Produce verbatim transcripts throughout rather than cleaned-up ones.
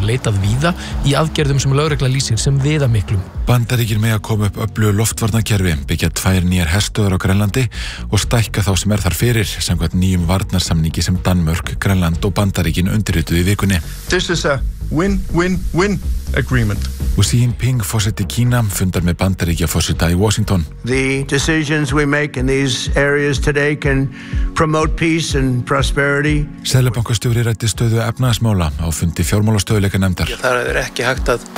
leitað víða í aðgerðum sem lögregla lýsir sem viðamiklum. Bandaríkin mega koma upp öflugu loftvarnakerfi, byggja tvær nýjar herstöðvar á Grænlandi og stækka þá sem er þar fyrir, samkvæmt nýjum varnarsamningi sem Danmörk, Grænland og Bandaríkin undirrituðu í vikunni. This is a win-win-win agreement. Og Xi Jinping forseti Kína fundar með Bandaríkjaforseta í Washington. The decisions we make in these areas today can promote peace and prosperity. Seðlabankastjóri ræddi stöðu efnahagsmála á fundi fjármálastöðugleikanefndar. Það er ekki hægt að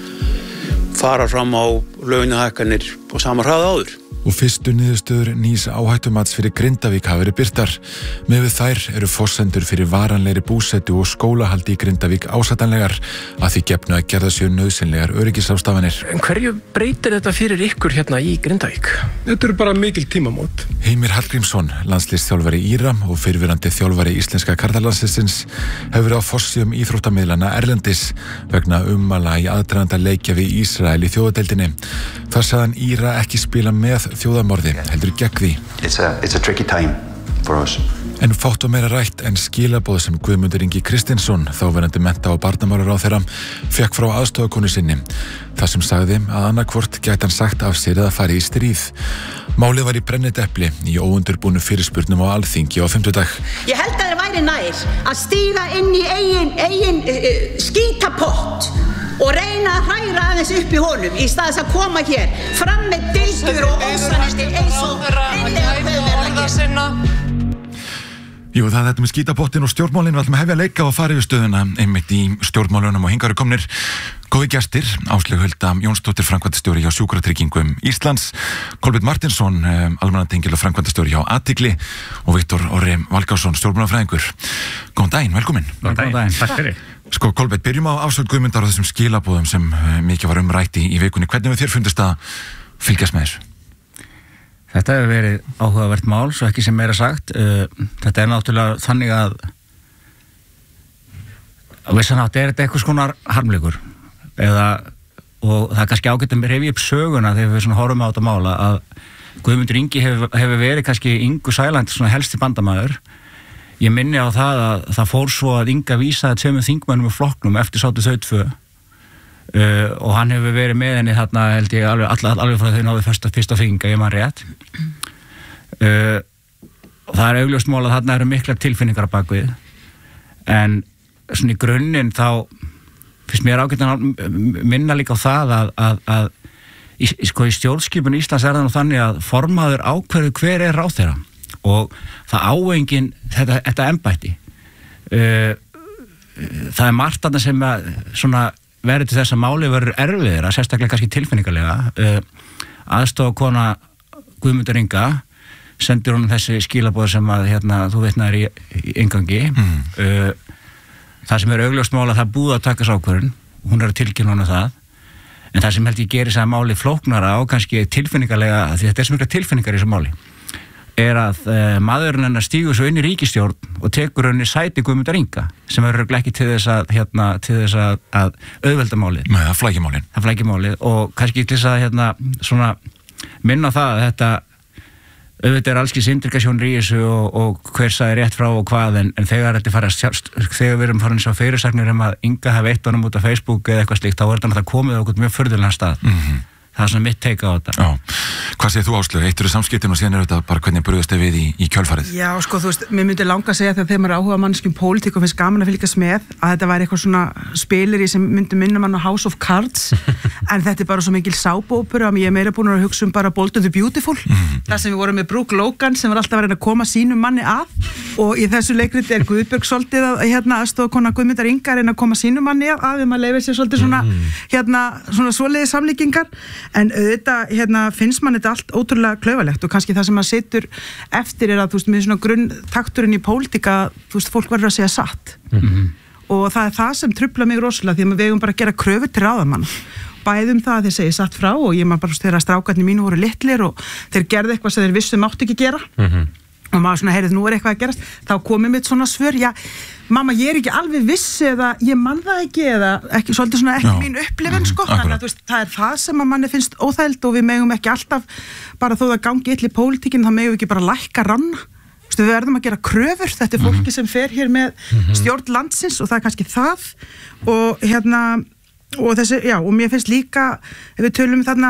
fara fram á launahækkanir på sama hraða áður. Og fyrstu niðurstöður nýs áhættumats fyrir Grindavík hafa verið birtar. Með við þær eru forsendur fyrir varanlegri búsetu og skólahaldi í Grindavík ásættanlegar að því gefnu að gerða sér nauðsynlegar öryggisráðstafanir. En hverju breytir þetta fyrir ykkur hérna í Grindavík? Þetta eru bara mikil tímamót. Heimir Hallgrímsson, landsliðsþjálfari Íra og fyrrverandi þjálfari íslenska karlalandsliðsins, hefur verið á forsíðum íþróttamiðlana erlendis vegna ummæla í aðdraganda leikja við Ísrael í þjóðadeildinni. Þar sagði hann Íra ekki spila með þjóðamorði, heldur gegn því. It's a, it's a tricky time for us. En fátt og meira rætt en skilaboð sem Guðmundur Ingi Kristinsson, þáverandi mennta- og barnamálaráðherra, fekk frá aðstofakonu sinni. Það sem sagði að annarkvort gæti hann sagt af sér að fara í stríð. Málið var í brennidepli í óundirbúnu fyrirspurnum á Alþingi á fimmtudag. Ég held að það væri nær að stíga inn í eigin, eigin uh, skítapott og reyna að hræra aðeins upp í honum í staðis að koma hér fram með dildur og ósannindi eins og einlega höfðverða sinna. Jú, það er þetta með skítapottin og stjórnmálinn. Við ætlum að hefja leika og fara yfir stöðuna einmitt í stjórnmálunum og hingað eru komnir góði gestir, Áslaug Hulda Jónsdóttir, framkvæmdastjóri hjá Sjúkratryggingum Íslands, Kolbeinn Martinsson, almannatengil og framkvæmdastjóri hjá Athygli og Viktor Orri Valgásson, stjórnmálafræðingur. Góðan daginn, velkomin. Góðan daginn, takk fyrir. Sko, Kolbeinn, byrjum á Áslaug Guðmundar og þessum skilabóðum sem mikið var umrætt í, í vikunni. Hvernig við þér fundist að fylgjast með þessu? Þetta hefur verið áhugavert mál, svo ekki sem meira sagt. Þetta er náttúrulega þannig að að vissan átt er þetta eitthvað skonar harmleikur. Eða, og það er kannski ágætt að rifja upp söguna þegar við svona horfum á þetta mála að Guðmundur Ingi hefur, hefur verið kannski Ingu Sæland svona helsti bandamaður. Ég minni á það að það fór svo að Inga vísaði tveimur þingmönnum í flokknum eftir sátu þau tvö. Uh, og hann hefur verið með henni þarna held ég alveg, alveg, alveg frá þau náðu fyrsta, fyrsta finga, ég man rétt. Uh, og það er augljóst mál að þarna eru miklar tilfinningar á bakvið, en svona í grunninn þá finnst mér ágætt að minna líka á það að, að, að í, sko, í stjórnskipun Íslands er það nú þannig að formaður ákveður hver er ráðherra og það áengin þetta, þetta embætti. Uh, það er margt þarna sem að svona verið til þess að máli verður erfiðir að sérstaklega kannski tilfinningarlega. Uh, aðstofakona Guðmundur Inga sendir honum þessi skilaboð sem að hérna, þú vitnaðir í, í inngangi. Mm. Uh, það sem er augljóst mál að það búið að taka ákvörðun, hún er að tilkynna hana það, en það sem held ég gerir þess að máli flóknara og kannski tilfinningarlega, því þetta er sem mikla tilfinningar í þessu máli, er að uh, maðurinn hennar stígur svo inn í ríkisstjórn og tekur henni sæti Guðmundar Inga sem verður ekki til þess að, hérna, til þess að, að auðvelda málið. Nei, það flækir málið. Það flækir málið og kannski til þess að hérna, svona, minna á það að þetta auðvitað er allski syndrikasjónir í þessu og, og hver sagði rétt frá og hvað en, en þegar þetta fara þegar við erum farin svo fyrirsagnir um að Inga hafi eitt honum út af Facebook eða eitthvað slíkt þá er þetta komið á okkur mjög furðulegan stað. Mm-hmm. Það er svona mitt teika á þetta. Já. Hvað segir þú Áslaug? Eittur samskiptin og síðan er þetta bara hvernig brugðist þið við í, í kjölfarið? Já, sko, þú veist, mér myndi langa að segja þegar þeim er áhuga mannskjum pólitík og finnst gaman að fylgjast með að þetta væri eitthvað svona spileri sem myndi minna mann á House of Cards en þetta er bara svo mikil sápópera að ég er meira búin að hugsa um bara Bold and the Beautiful mm-hmm. þar sem við vorum með Brooke Logan sem var alltaf að reyna að koma sínum manni að og í þessu leikriti er Guðbjörg svolítið að hérna aðstofakona Guðmundar Inga að reyna að koma sínum manni að að við maður leyfir sér svolítið svona mm-hmm. hérna svona svoleiðis samlíkingar en auðvitað hérna finnst mann þetta allt ótrúlega klaufalegt og kannski það sem maður situr eftir er að þú veist með svona grunntakturinn í pólitíka þú veist fólk verður að segja satt mm-hmm. og það er það sem truflar mig rosalega því að við eigum bara að gera kröfur til ráðamann bæðum það að þeir segja satt frá og ég maður bara þegar strákarnir mínu voru litlir og þeir gerðu eitthvað sem þeir vissu mátti ekki gera mm-hmm. og maður svona heyrið nú er eitthvað að gerast þá komið mitt svona svör já mamma ég er ekki alveg viss eða ég man það ekki eða ekki, svolítið svona ekki Já. mín upplifun sko þannig að þú veist það er það sem að manni finnst óþægild og við megum ekki alltaf bara þó það gangi ill í pólitíkinn þá megum við ekki bara lækka ranna við verðum að gera kröfur, þetta er fólki sem fer hér með stjórn landsins og það er kannski það og hérna og þessi, já, og mér finnst líka ef við tölum þarna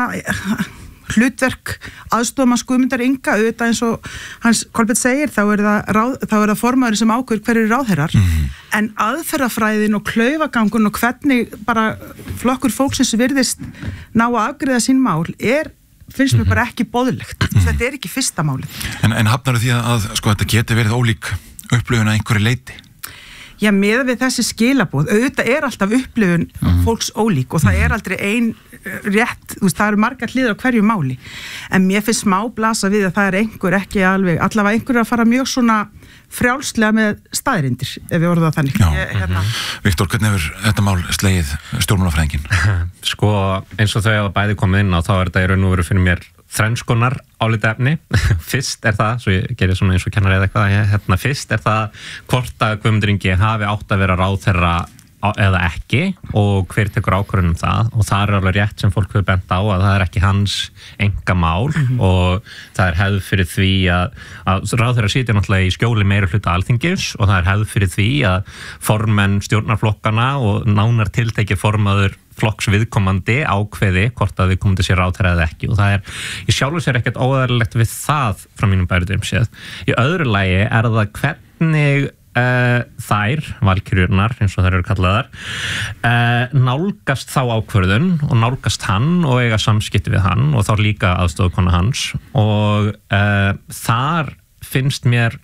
hlutverk aðstoðarmanns Guðmundar Inga auðvitað eins og hans Kolbeinn segir þá er það, ráð, þá er það formaður sem ákveður hverju ráðherrar mm. en aðferðafræðin og klaufagangun og hvernig bara flokkur fólksins virðist ná að afgreiða sín mál er finnst mér bara ekki boðlegt. Mm. Þetta er ekki fyrsta málið. En, en hafnar því að sko, þetta geti verið ólík upplifun að einhverju leyti? Já, með við þessi skilaboð, auðvitað er alltaf upplifun mm. fólks ólík og það er aldrei ein rétt, þú veist, það eru margar hliðar á hverju máli. En mér finnst smá blasa við að það er einhver ekki alveg, allavega einhver að fara mjög svona frjálslega með staðrindir, ef við orðum það þannig. Já, Ég, hérna... Viktor, hvernig hefur þetta mál slegið stjórnmálafræðingin? Sko, eins og þau hafa bæði komið inn á, þá er þetta í raun og veru fyrir mér þrennskonar álitaefni. Fyrst er það, svo ég gerir svona eins og kennari eða eitthvað, ég, hérna, fyrst er það hvort að Guðmundur Ingi hafi átt að vera ráðherra eða ekki og hver tekur ákvörðun um það og það er alveg rétt sem fólk hefur bent á að það er ekki hans einkamál mm-hmm. og það er hefð fyrir því að, að ráðherra sitja náttúrulega í skjóli meiri hluta Alþingis og það er hefð fyrir því að formenn stjórnarflokkana og nánar tiltekið formaður flokks viðkomandi ákveði hvort að viðkomandi sé ráðherra eða ekki og það er í sjálfu sér ekkert óeðlilegt við það frá mínum bæriðum séð. Í öðru lagi er það hvernig Uh, þær, valkyrjurnar eins og þær eru kallaðar uh, nálgast þá ákvörðun og nálgast hann og eiga samskipti við hann og þá líka aðstofukona hans og uh, þar finnst mér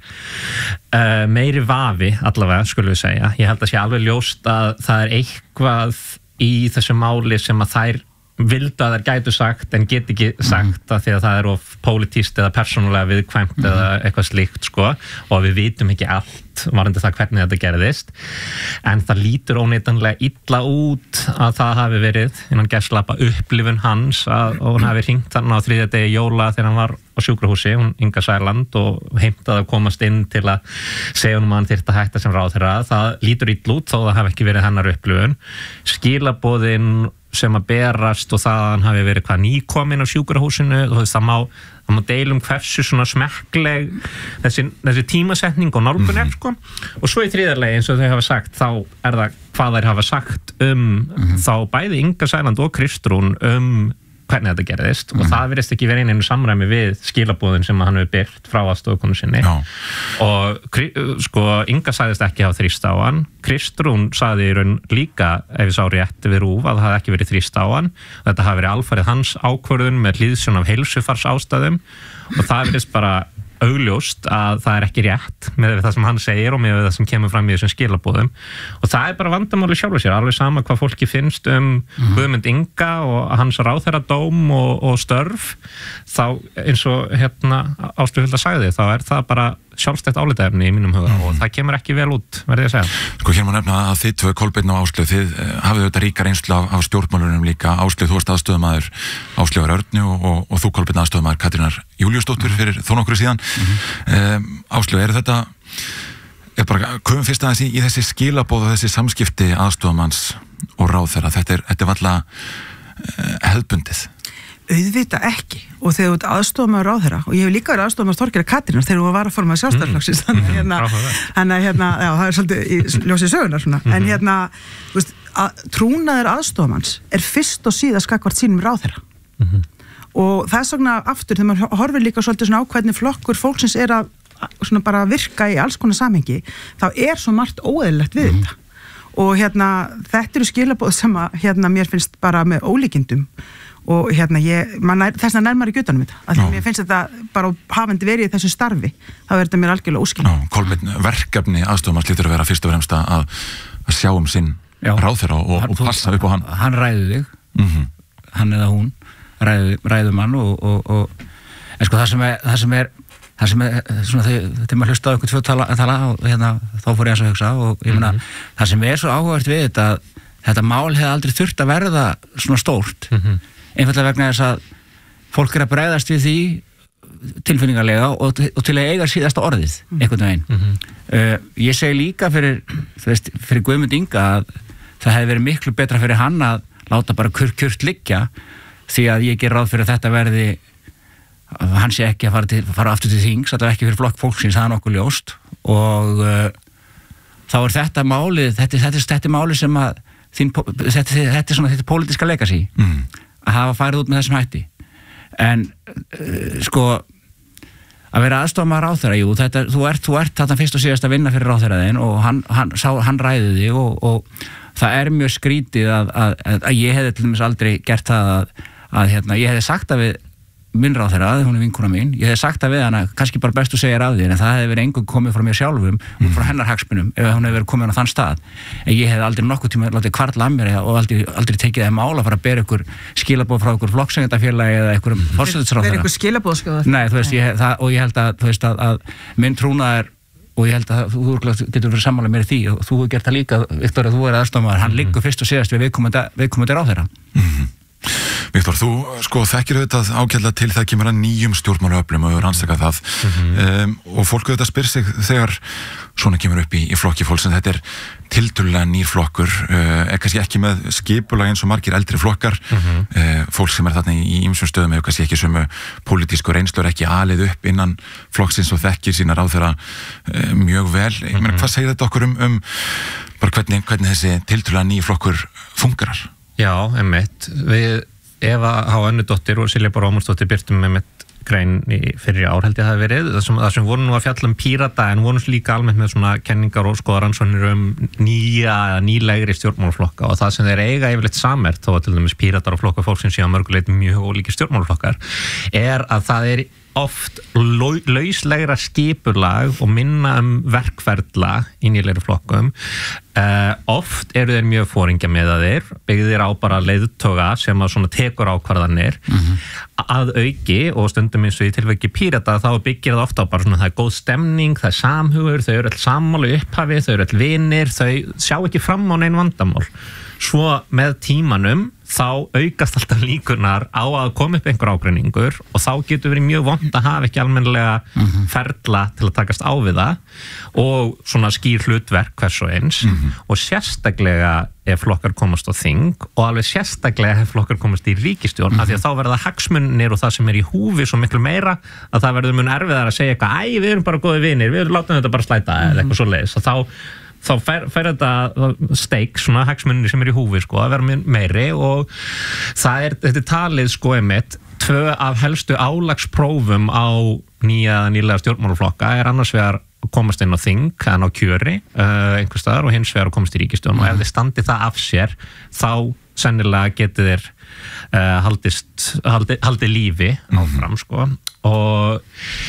uh, meiri vafi allavega skulum við segja, ég held að sé alveg ljóst að það er eitthvað í þessu máli sem að þær vildu að þær gætu sagt en get ekki sagt að því að það er of pólitískt eða persónulega viðkvæmt mm. eða eitthvað slíkt sko og við vitum ekki allt varandi það hvernig þetta gerðist en það lítur óneitanlega illa út að það hafi verið innan gæslappa upplifun hans að og hún hafi hringt þarna á þriðja degi jóla þegar hann var á sjúkrahúsi, hún Inga Sæland og heimtaði að komast inn til að segja hún að hann þyrfti að hætta sem ráðherra það lítur illa út þó það hafi ekki verið hennar upplifun skilaboðin sem að berast og það að hann hafi verið hvað nýkomin á sjúkrahúsinu og það má, það má deilum hversu svona smekkleg þessi, þessi tímasetning og nálgun er sko og svo í þriðarlegi eins og þau hafa sagt þá er það hvað þær hafa sagt um mm-hmm. þá bæði Inga Sæland og Kristrún um hvernig þetta gerðist mm. og það virðist ekki verið einu samræmi við skilabúðin sem hann hefur byrt frá aðstofukonu sinni no. og sko Inga sagðist ekki hafa þrýst á hann Kristrún sagði í raun líka ef ég sá rétt við RÚV að það hafi ekki verið þrýst á hann og þetta hafi verið alfarið hans ákvörðun með hlýðsjón af heilsufars ástæðum og það virðist bara augljóst að það er ekki rétt með það sem hann segir og með það sem kemur fram í þessum skilabúðum og það er bara vandamáli sjálfu sér alveg sama hvað fólki finnst um mm. Guðmund Inga og hans ráðherradóm og, og störf þá eins og hérna Áslaug Hulda sagði þá er það bara sjálfstætt álitaefni í mínum huga mm. og það kemur ekki vel út verði ég að segja. Sko hér má nefna að þið tvö Kolbeinn og Áslaug þið hafið þetta ríka reynslu af, af stjórnmálunum líka Áslaug þú varst aðstöðumaður Áslaugar Örnu og, og, og þú Kolbeinn aðstöðumaður Katrínar Júlíusdóttur fyrir þó nokkru síðan mm-hmm. um, Áslaug er þetta er bara komum fyrst aðeins í, í þessi skilaboð og þessi samskipti aðstöðumanns og ráðherra þetta er, þetta er valla uh, hefðbundið auðvita ekki og þegar þú ert aðstofamaður ráðherra og ég hef líka verið aðstofamaður Þorgerðar Katrínar þegar hún var að forma Sjálfstæðisflokksins mm. þannig hérna, hérna, hérna já, það er svolítið í ljósið sögunar svona mm-hmm. en hérna, þú veist, að, trúnaður aðstofamanns er fyrst og síðast gagnvart sínum ráðherra mm-hmm. og þess vegna aftur þegar maður horfir líka svolítið svona á hvernig flokkur fólksins er að svona bara virka í alls konar samhengi þá er svo margt óeðlilegt við mm. þetta og hérna, þetta eru skilaboð sem að hérna mér finnst bara með ólíkindum og hérna ég, nær, þess að nærmar í gutanum þetta, af því að mér finnst þetta bara hafandi verið í þessu starfi, þá er þetta mér algjörlega óskiljanlegt. Kolbeinn, verkefni aðstofamanns hlýtur að vera fyrst og fremst að, að sjá um sinn ráðherra og, og, og passa upp á hann. Hann ræður þig, mm-hmm. hann eða hún ræður, ræður mann og, og, og en sko það sem er, það sem er það sem er, svona þegar maður hlusta á ykkur tvö tala, tala og hérna þá fór ég að hugsa og ég meina, mm-hmm. það sem er svo áhugavert við þetta, þetta mál hefði aldrei þurft að verða svona stórt mm-hmm. einfallega vegna þess að fólk er að bregðast við því tilfinningarlega og, og til að eiga síðasta orðið einhvern veginn mm-hmm. uh, ég segi líka fyrir, veist, fyrir Guðmund Inga að það hefði verið miklu betra fyrir hann að láta bara kurt kurt liggja því að ég ger ráð fyrir að þetta verði hann sé ekki að fara, til, fara aftur til þings, þetta er ekki fyrir flokk fólksins, það er nokkuð ljóst og uh, þá er þetta málið, þetta, þetta, þetta er málið sem að þín, þetta, þetta er svona þetta pólitíska legacy mm. að hafa farið út með þessum hætti en uh, sko að vera aðstofamaður ráðherra, jú, þetta, þú ert, þú ert þarna fyrst og síðast að vinna fyrir ráðherraðinn og hann, hann, sá, hann ræði þig og, og það er mjög skrítið að, að, að, að ég hefði til dæmis aldrei gert það að, að hérna, ég hefði sagt að við minn ráðherra, hún er vinkona mín, ég hef sagt að við hana, kannski bara bestu segja af því, en það hefði verið engum komið frá mér sjálfum mm. og frá hennar hagsmunum ef hún hefði verið komið á þann stað. En ég hef aldrei nokkuð tíma látið kvartla að mér og aldrei, aldrei tekið það mál að fara að bera ykkur skilaboð frá ykkur flokkseigendafélagi eða ykkur forsætisráðherra. Vera ykkur skilaboð, sko? Nei, þú veist, ég, það, og ég held að, þú veist, að, að minn trúnaður og ég held að þú getur verið sammála mér í því og þú gert það líka, Viktor, að þú er aðstofamaður, hann liggur fyrst og síðast við viðkomandi, viðkomandi ráðherra. Mm-hmm. Viktor, þú sko þekkir auðvitað ágætlega til það kemur að nýjum stjórnmálaöflum og hefur rannsakað það mm-hmm. um, og fólk auðvitað spyr sig þegar svona kemur upp í, í flokki fólks en þetta er tiltölulega nýr flokkur uh, er kannski ekki með skipulag eins og margir eldri flokkar mm-hmm. uh, fólk sem er þarna í ýmsum stöðum hefur kannski ekki sömu pólitísku reynslur ekki alið upp innan flokksins og þekkir sína ráðherra uh, mjög vel ég meina, hvað segir þetta okkur um, um bara hvernig, hvernig þessi tiltölulega nýr flokkur fungerar? Já, einmitt. Við Eva H. Önnudóttir og Silja Bára Ómarsdóttir birtum einmitt grein í fyrir ár held ég það hafi verið. Það sem, það sem voru nú að fjalla um Pírata en voru líka almennt með svona kenningar og skoðaransóknir um nýja eða nýlegri stjórnmálaflokka og það sem þeir eiga yfirleitt sammerkt þó að til dæmis Píratar og flokka fólksins séu að mörguleiti mjög ólíkir stjórnmálaflokkar er að það er oft lauslegra skipulag og minna um verkferla í nýlegri flokkum uh, oft eru þeir mjög foringjameðaðir byggðir á bara leiðtoga sem að svona tekur ákvarðanir mm-hmm. að auki og stundum eins og í tilviki Pírata þá byggir það ofta á bara svona það er góð stemning, það er samhugur, þau eru all sammála í upphafi, þau eru all vinir, þau sjá ekki fram á nein vandamál svo með tímanum þá aukast alltaf líkunar á að koma upp einhver ágreiningur og þá getur verið mjög vont að hafa ekki almennilega mm-hmm. ferla til að takast á við það og svona skýr hlutverk hvers og eins mm-hmm. og sérstaklega ef flokkar komast á þing og alveg sérstaklega ef flokkar komast í ríkisstjórn mm-hmm. af því að þá verða hagsmunir og það sem er í húfi svo miklu meira að það verður mun erfiðar að segja eitthvað æ, við erum bara góði vinir, við látum þetta bara slæta mm-hmm. eða eitthvað svo leiðis og þá þá fer, fer þetta steik, svona hagsmunni sem er í húfi sko, að vera meiri og það er, þetta er talið sko einmitt, tvö af helstu álagsprófum á nýja nýlega stjórnmálaflokka er annars vegar að komast inn á þing, en á kjöri uh, einhvers staðar og hins vegar að komast í ríkisstjórn mm. og ef þið standi það af sér þá sennilega getið þér uh, haldist, haldi, haldi lífi áfram sko og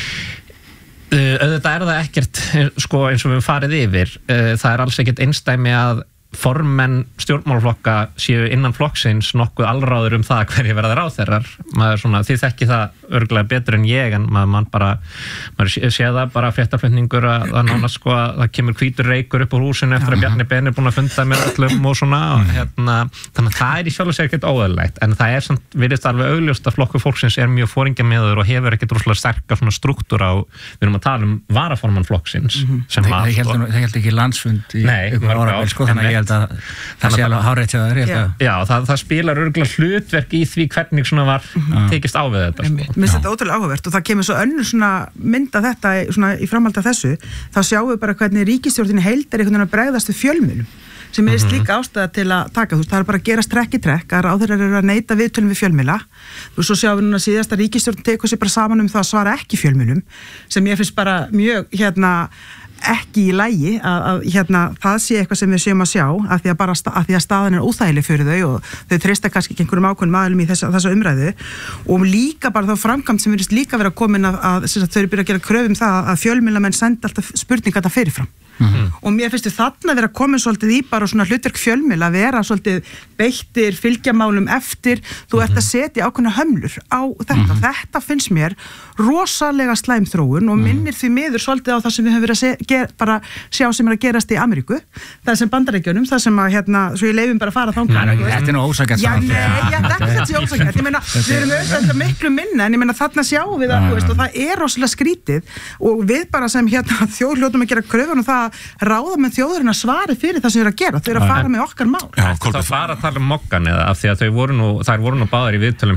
auðvitað er það ekkert sko, eins og við höfum farið yfir það er alls ekkert einstæmi að formenn stjórnmálaflokka séu innan flokksins nokkuð alráður um það hverju verða ráðherrar maður svona, þið þekki það örgulega betur en ég en maður man bara maður sé, sé það bara fréttaflutningur að það nánast sko að það kemur hvítur reykur upp úr húsinu eftir að Bjarni Ben er búin að funda með öllum og svona og hérna, þannig að það er í sjálf og sér ekkert óeðlilegt en það er samt, virðist alveg augljóst að flokkur fólksins er mjög foringjameður og hefur ekkert rosalega sterka svona struktúr á, við erum að tala um varaformann flokksins mm-hmm. sem það held, held ekki landsfund í ykkur árabil sko, þannig að ég held að það sé alveg hárétt hjá þér Já, það, það spilar örgulega hlutverk í því hvernig svona var mm-hmm. tekist á við þetta sko. Mér finnst þetta ótrúlega áhugavert og það kemur svo önnur svona mynd af þetta svona í framhaldi af þessu þá sjáum við bara hvernig ríkisstjórnin heild er einhvern veginn að bregðast við fjölmiðlum sem er mm-hmm. líka ástæða til að taka, þú veist, það er bara að gera strekk í trekk að ráðherrar eru að neita viðtölum við fjölmiðla þú veist, svo sjáum við núna síðast að ríkisstjórn tekur sér bara saman um það að svara ekki fjölmiðlum sem ég finnst bara mjög, hérna ekki í lagi að, að hérna, það sé eitthvað sem við séum að sjá að því að, bara, að, því að staðan er óþægileg fyrir þau og þau treysta kannski ekki einhverjum ákveðnum aðilum í þessa, þessa umræðu og líka bara þá framkvæmt sem virðist líka vera komin að, að, að þau eru byrjað að gera kröfum það að fjölmiðlamenn senda alltaf spurninga þetta fyrirfram mm-hmm. og mér finnst þarna vera komin svolítið í bara svona hlutverk fjölmiðla að vera svolítið beittir, fylgjamálum eftir, þú mm-hmm. ert að setja ákveðna hömlur á þetta mm-hmm. þetta finnst mér rosalega slæm þróun og minnir því miður svolítið á það sem við höfum verið að se, ger, bara sjá sem er að gerast í Ameríku það sem Bandaríkjunum, það sem að hérna, svo ég leifum bara að fara þangað Þetta er nú ósækjart Já, nei, já, þetta er þetta ósækjart ég meina, við erum auðvitað miklu minna en ég meina þarna sjáum við það, veist, og það er rosalega skrítið og við bara sem hérna þjóðljótum að gera kröfun og það að ráða með þjóðurinn að svari fyrir það sem þau eru að gera, þau eru að fara með okkar mál. Já, það fara að tala um Moggan eða af því að þau voru nú, þær voru nú báðar í viðtölum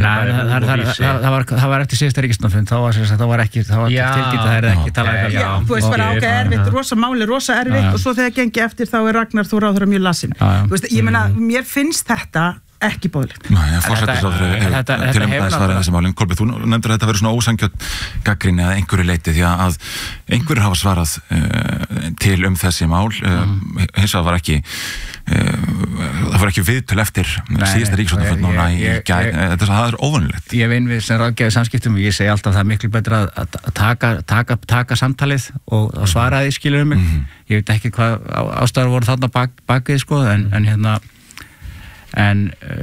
það var ekki síðasta ríkisstjórnarfund, þá var ekki tilkynnt að það er ekki talað um Já, þú veist bara, ok, erfitt, rosa máli, rosa erfitt og svo þegar gengi eftir þá er Ragnar Þór ráðherra mjög lasinn. Þú veist, ég meina, mér finnst þetta ekki bóðilegt. Nei, en forsætisráðherra hefur til um það svarað þessi málin. Kolbeinn, þú nefndir að þetta verið svona ósanngjarn gagnrýni að einhverju leyti því að einhverjir hafa svarað uh, til um þessi mál uh, hins vegar var ekki uh, það var ekki viðtöl eftir síðasta ríkisstjórnarfund núna í gær. Það er óvanlegt. Ég vinn við sem ráðgjafi samskiptum og ég segi alltaf að það er miklu betra að taka, taka, taka samtalið og svara því skilur um mig. Mm-hmm. Ég veit ekki hvað ástæður voru þarna bak, bakið sko en, en hérna en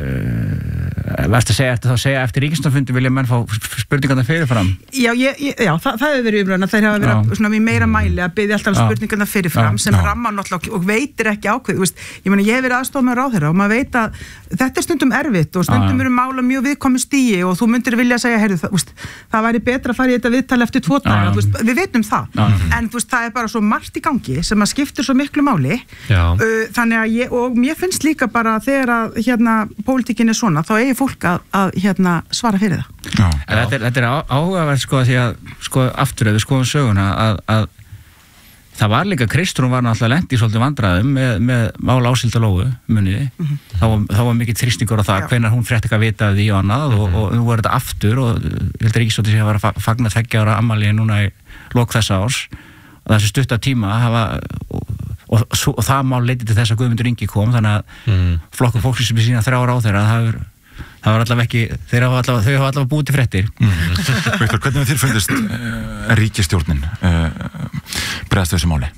uh, varst að segja eftir þá segja eftir ríkisstjórnarfundi vilja menn fá spurningarna fyrirfram Já, ég, ég, já það, það hefur verið umræðan þeir hafa verið svona í meira mæli að biðja alltaf spurningarna fyrirfram já. Sem ramma náttúrulega og veitir ekki ákveð veist, ég meina ég hef verið aðstoð með ráðherra og maður veit að þetta er stundum erfitt og stundum eru mála mjög viðkomin stigi og þú myndir vilja segja heyrðu, það, veist, það væri betra að fara í þetta viðtali eftir tvo daga, veist, við veitum það já. En veist, það er bara svo margt í gangi sem að skiptir svo miklu máli uh, þannig að ég, og mér finnst líka bara þegar að hérna pólitíkin er svona, þá eigi fólk að, að hérna, svara fyrir það. Já. Þetta er, þetta er áhugaverð sko því að sko aftur ef við skoðum söguna að, að það var líka Kristrún var náttúrulega lent í svolítið vandræðum með, með mál Ásildar Lóu muniði. Mm-hmm. þá, þá var mikill þrýstingur á það Já. Hvenær hún frétti ekki að vita því og annað og, og, og nú var þetta aftur og ég held að ríkisstjórnin sé að vera að fagna tveggja ára afmæli núna í lok þessa árs og þessi stutta tíma hafa og, og, og, og það mál leiti til þess að Guðmundur Ingi kom þannig að mm. flokkur fólksins sem er sína þrjá ára á þeirra það er það var allavega ekki, þeir hafa allavega, þau hafa allavega búið til fréttir. Mm. Viktor, hvernig hefur þér fundist uh, ríkisstjórnin uh, bregðast þessu máli?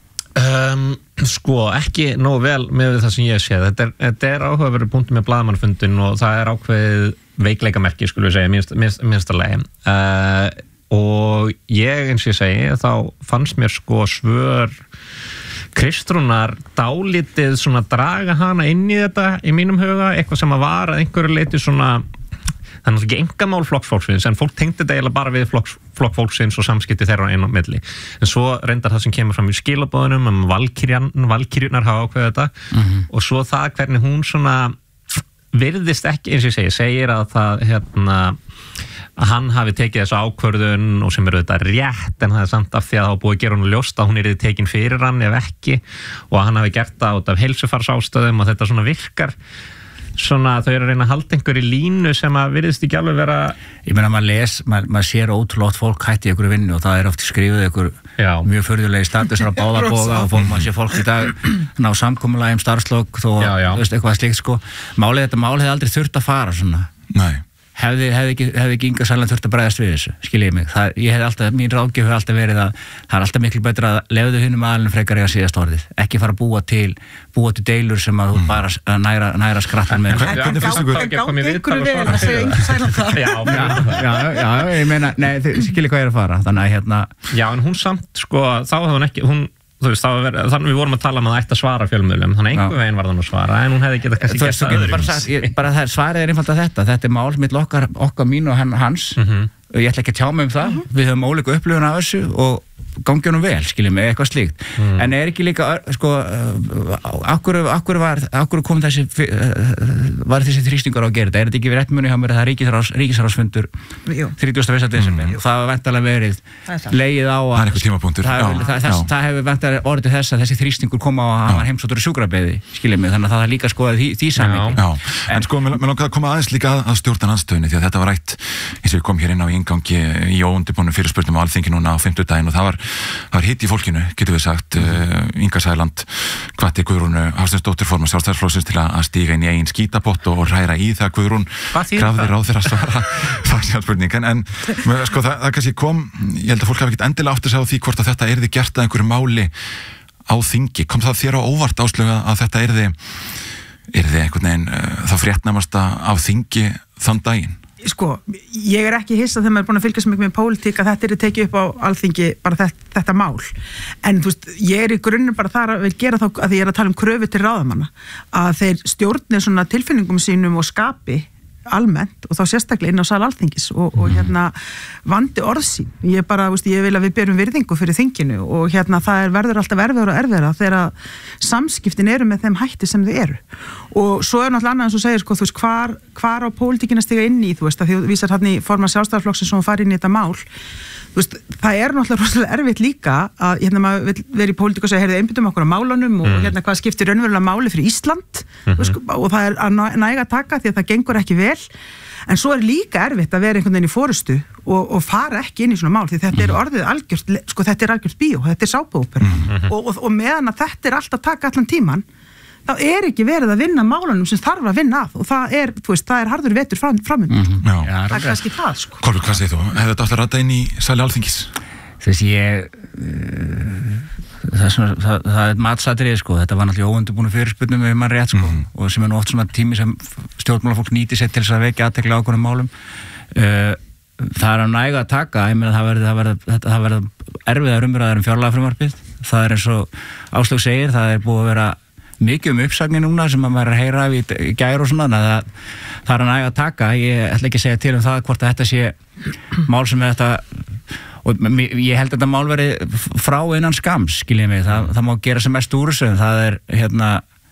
Um, sko, ekki nógu vel með það sem ég sé. Þetta er, þetta er áhugaverður punktur með blaðamannfundin og það er ákveðið veikleikamerki, skulum við segja, minnst, minnst, minnsta lagi. Uh, og ég, eins og ég segi, þá fannst mér sko svör Kristrúnar dálítið svona draga hana inn í þetta í mínum huga, eitthvað sem að var að einhverju leiti svona það er náttúrulega ekki engamál flokksfólksins en fólk tengdi þetta eiginlega bara við flokks, flokkfólksins og samskipti þeirra einn á milli en svo reyndar það sem kemur fram í skilabóðunum um valkyrjunar hafa ákveðið þetta mm-hmm. og svo það hvernig hún svona virðist ekki, eins og ég segi, segir að það hérna að hann hafi tekið þessu ákvörðun og sem eru þetta rétt en það er samt af því að það var búið að gera hún ljóst að hún er tekin fyrir hann ef ekki og að hann hafi gert það út af heilsufarsástöðum og þetta svona virkar svona þau eru að reyna að halda einhverju línu sem að virðist ekki alveg vera ég meina maður les, maður, maður sér ótrúlega fólk hætti ykkur vinnu og það er oft skrifuð ykkur Já. Mjög förðulegi statusar á báðarboga og fólk, maður sé fólk í dag ná samkomulagi um starfslok og veist, eitthvað slíkt sko málið þetta mál hefði aldrei þurft að fara svona Nei hefði, hefði ekki, hefði ekki Inga Sæland þurft að bregðast við þessu, skiljið mig. Það, ég hef alltaf, mín ráðgjöf hefur alltaf verið að það er alltaf miklu betra að lefðu hinum aðalinn frekar eiga síðast orðið. Ekki fara að búa til, búa til deilur sem að þú mm. bara að næra, næra skrattan með. Hvernig finnst ykkur? Gáði ykkur vel að segja Inga Sæland það. Já, já, já, ég meina, nei, skiljið hvað ég er að fara. Þannig að hérna. Já, en hún samt, sko, þá hefði hún ekki, hún þú veist, þannig við vorum að tala um að það ætti að svara fjölmiðlum, þannig einhver veginn var það nú að svara en hún hefði getað kannski gert það öðru bara, bara það er svarið er einfalt að þetta þetta er mál mitt okkar, okkar mín og hans mm-hmm. og ég ætla ekki að tjá mig um það mm-hmm. við höfum ólíku upplifun af þessu og gangi honum vel, skiljið mig, eitthvað slíkt mm. en er ekki líka, sko akkur, akkur var, akkur kom þessi var þessi þrýstingur á að gera þetta er þetta ekki við rétt muni hjá mér að það er ríkisráðsfundur þrítugasta og fyrsta desember og það var væntanlega verið legið á að það er eitthvað tímapunktur það, já, það, þess, það hefur væntanlega orðið til þess að þessi þrýstingur kom á að hann var heimsóttur í sjúkrabeði, skiljið mig, þannig að það er líka skoðað því, því samhengi. En, en sko, mér langar að koma aðeins líka að stjórnarandstöðunni því að þetta var rætt, eins og við komum hér inn á inngangi í óundirbúnum fyrirspurnum á Alþingi núna á fimmtudaginn og það var það var hitt í fólkinu, getur við sagt uh, Inga Sæland hvatti Guðrúnu Hafsteinsdóttur formann Sjálfstæðisflokksins til að stíga inn í eigin skítapott og ræra í það Guðrún krafði ráðherra að svara það er sjálfspurning en, en sko, það, það kannski kom, ég held að fólk hafi ekkert endilega átt að segja á því hvort að þetta yrði gert að einhverju máli á þingi, kom það þér á óvart Áslauga að þetta yrði yrði einhvern veginn uh, þá fréttnæmasta á þingi þann daginn? Sko, ég er ekki hissa þegar maður er búin að fylgjast mikið með pólitík að þetta er tekið upp á Alþingi bara þetta, þetta mál en þú veist, ég er í grunnum bara þar að vil gera þá að ég er að tala um kröfu til ráðamanna að þeir stjórni svona tilfinningum sínum og skapi almennt og þá sérstaklega inn á sal Alþingis og, og hérna vandi orðsín. Ég bara, veist, ég vil að við berum virðingu fyrir þinginu og hérna það er verður alltaf erfiðara og erfiðara þegar samskiptin eru með þeim hætti sem þau eru. Og svo er náttúrulega annað eins og segir, sko, þú veist, hvar, hvar á pólitíkin að stiga inn í, þú veist, að því þú vísar hann í formann Sjálfstæðisflokksins sem fara inn í þetta mál. Þú veist, það er náttúrulega rosalega erfitt líka að hérna maður vil vera í pólitík og segja, heyrðu, einbyttum okkur á málunum og mm. hérna hvað skiptir raunverulega máli fyrir Ísland mm-hmm. veist, og það er að næga að taka því að það gengur ekki vel, en svo er líka erfitt að vera einhvern veginn í forystu og, og fara ekki inn í svona mál því þetta er orðið algjört, sko þetta er algjört bíó, þetta er sápuópera mm-hmm. og, og, og meðan að þetta er alltaf taka allan tíman þá er ekki verið að vinna málunum sem þarf að vinna að og það er, þú veist, það er harður vetur fram, framundan. Mm-hmm. Já, það er kannski það, sko. Kolbjörg, hvað segir þú? Hefur þetta alltaf rætta inn í sali Alþingis? Þess ég, uh, það, er svona, það, það er matsatrið, sko. Þetta var náttúrulega óundirbúnu fyrirspurnum ef mann rétt, sko. Mm-hmm. Og sem er nú oft svona tími sem stjórnmálafólk nýti sér til þess að vekja athygli á ákveðnum málum. Uh, það er að næga að taka, ég meina það verður, það verður, það verður erfiðar umræður um fjárlagafrumvarpið. Það er eins og Áslaug segir, það er búið að vera mikið um uppsagnir núna sem að maður er að heyra af í, í gær og svona, það, það er að næga að taka. Ég ætla ekki að segja til um það hvort að þetta sé mál sem er þetta, og ég held að þetta mál veri frá innan skams, skiljið mig, það, það má gera sem mest úr þessu, það er hérna,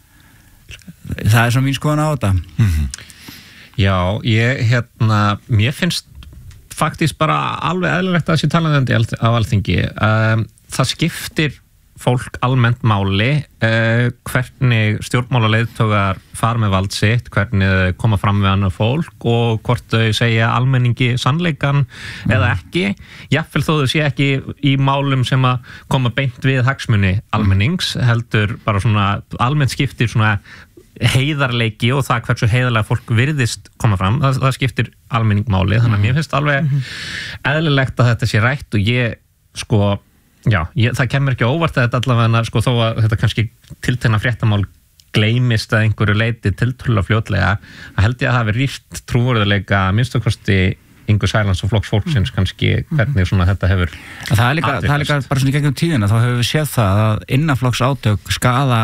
það er svona mín skoðun á þetta. Mm-hmm. Já, ég hérna, mér finnst faktist bara alveg eðlilegt að þessi talaðandi á Alþingi, um, það skiptir fólk almennt máli, uh, hvernig stjórnmálaleiðtogar fara með vald sitt, hvernig þau koma fram við annað fólk og hvort þau segja almenningi sannleikan mm. eða ekki, jafnvel þó þau sé ekki í málum sem að koma beint við hagsmuni almennings, heldur bara svona almennt skiptir svona heiðarleiki og það hversu heiðarlega fólk virðist koma fram, það, það skiptir almenning máli, þannig að mér finnst alveg mm. eðlilegt að þetta sé rætt og ég, sko, já, ég, það kemur ekki óvart að þetta allavega, sko, þó að þetta kannski tiltekna fréttamál gleymist að einhverju leiti tiltölulega fljótlega, að held ég að það hafi rýrt trúverðuleika minnst okkursti Ingu Sælands og Flokks fólksins kannski hvernig svona þetta hefur það er líka, það er líka bara svona í gegnum tíðina, þá hefur við séð það að innanflokks átök skaða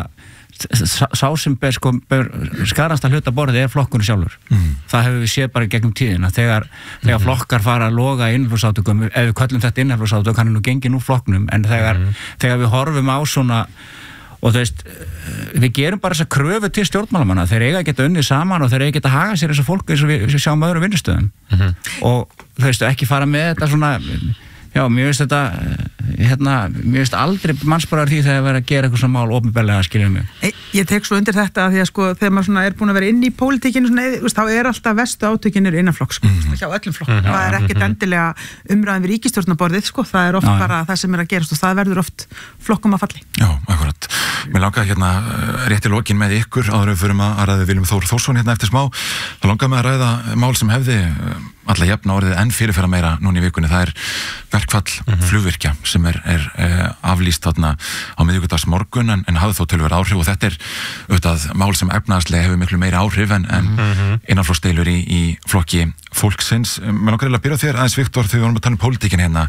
sá sem ber, sko, ber skaðast að hluta borðið er flokkurinn sjálfur mm. það hefur við séð bara gegnum tíðina þegar, þegar mm. flokkar fara að loga innanflokksátökum, ef við köllum þetta innanflokksátök hann er nú gengið úr flokknum, en þegar, mm. þegar við horfum á svona og þú veist, við gerum bara þessa kröfu til stjórnmálamanna, þeir eiga að geta unnið saman og þeir eiga að geta haga sér þessa fólk eins og við, við sjáum öðrum vinnustöðum mm-hmm. og þú veist, ekki fara með þetta svona já, mér veist þetta hérna, mér veist aldrei mannsbárar því þegar það verður að gera eitthvað svona mál opinberlega, skiljum mig. Ég, ég tek svo undir þetta að því að sko þegar maður svona er búin að vera inn í pólitíkinu svona, veist, þá er alltaf vestu átökinir innan flokks, sko, mm-hmm. hjá öllum flokkum. Mm-hmm. Það er ekkert mm-hmm. endilega umræðan við ríkisstjórnarborðið, sko, það er oft já, bara það sem er að gerast og það verður oft flokkum að falli. Já, akkurat. Mér langaði hérna rétt í lokin með ykkur áður við förum að ræða Viljum Þór Þórsson hérna eftir smá. Það langaði með að ræða mál sem hefði alla jafna orðið enn fyrirferða meira núna í vikunni. Það er verkfall mm-hmm. flugvirkja sem er, er uh, aflýst þarna á miðvikudags morgun en, en hafði þó töluvert áhrif og þetta er auðvitað mál sem efnahagslega hefur miklu meiri áhrif en, en mm-hmm. innanflokksdeilur í, í flokki fólksins. Mér langar eiginlega að byrja þér aðeins Viktor þegar við vorum að tala um pólitíkin hérna.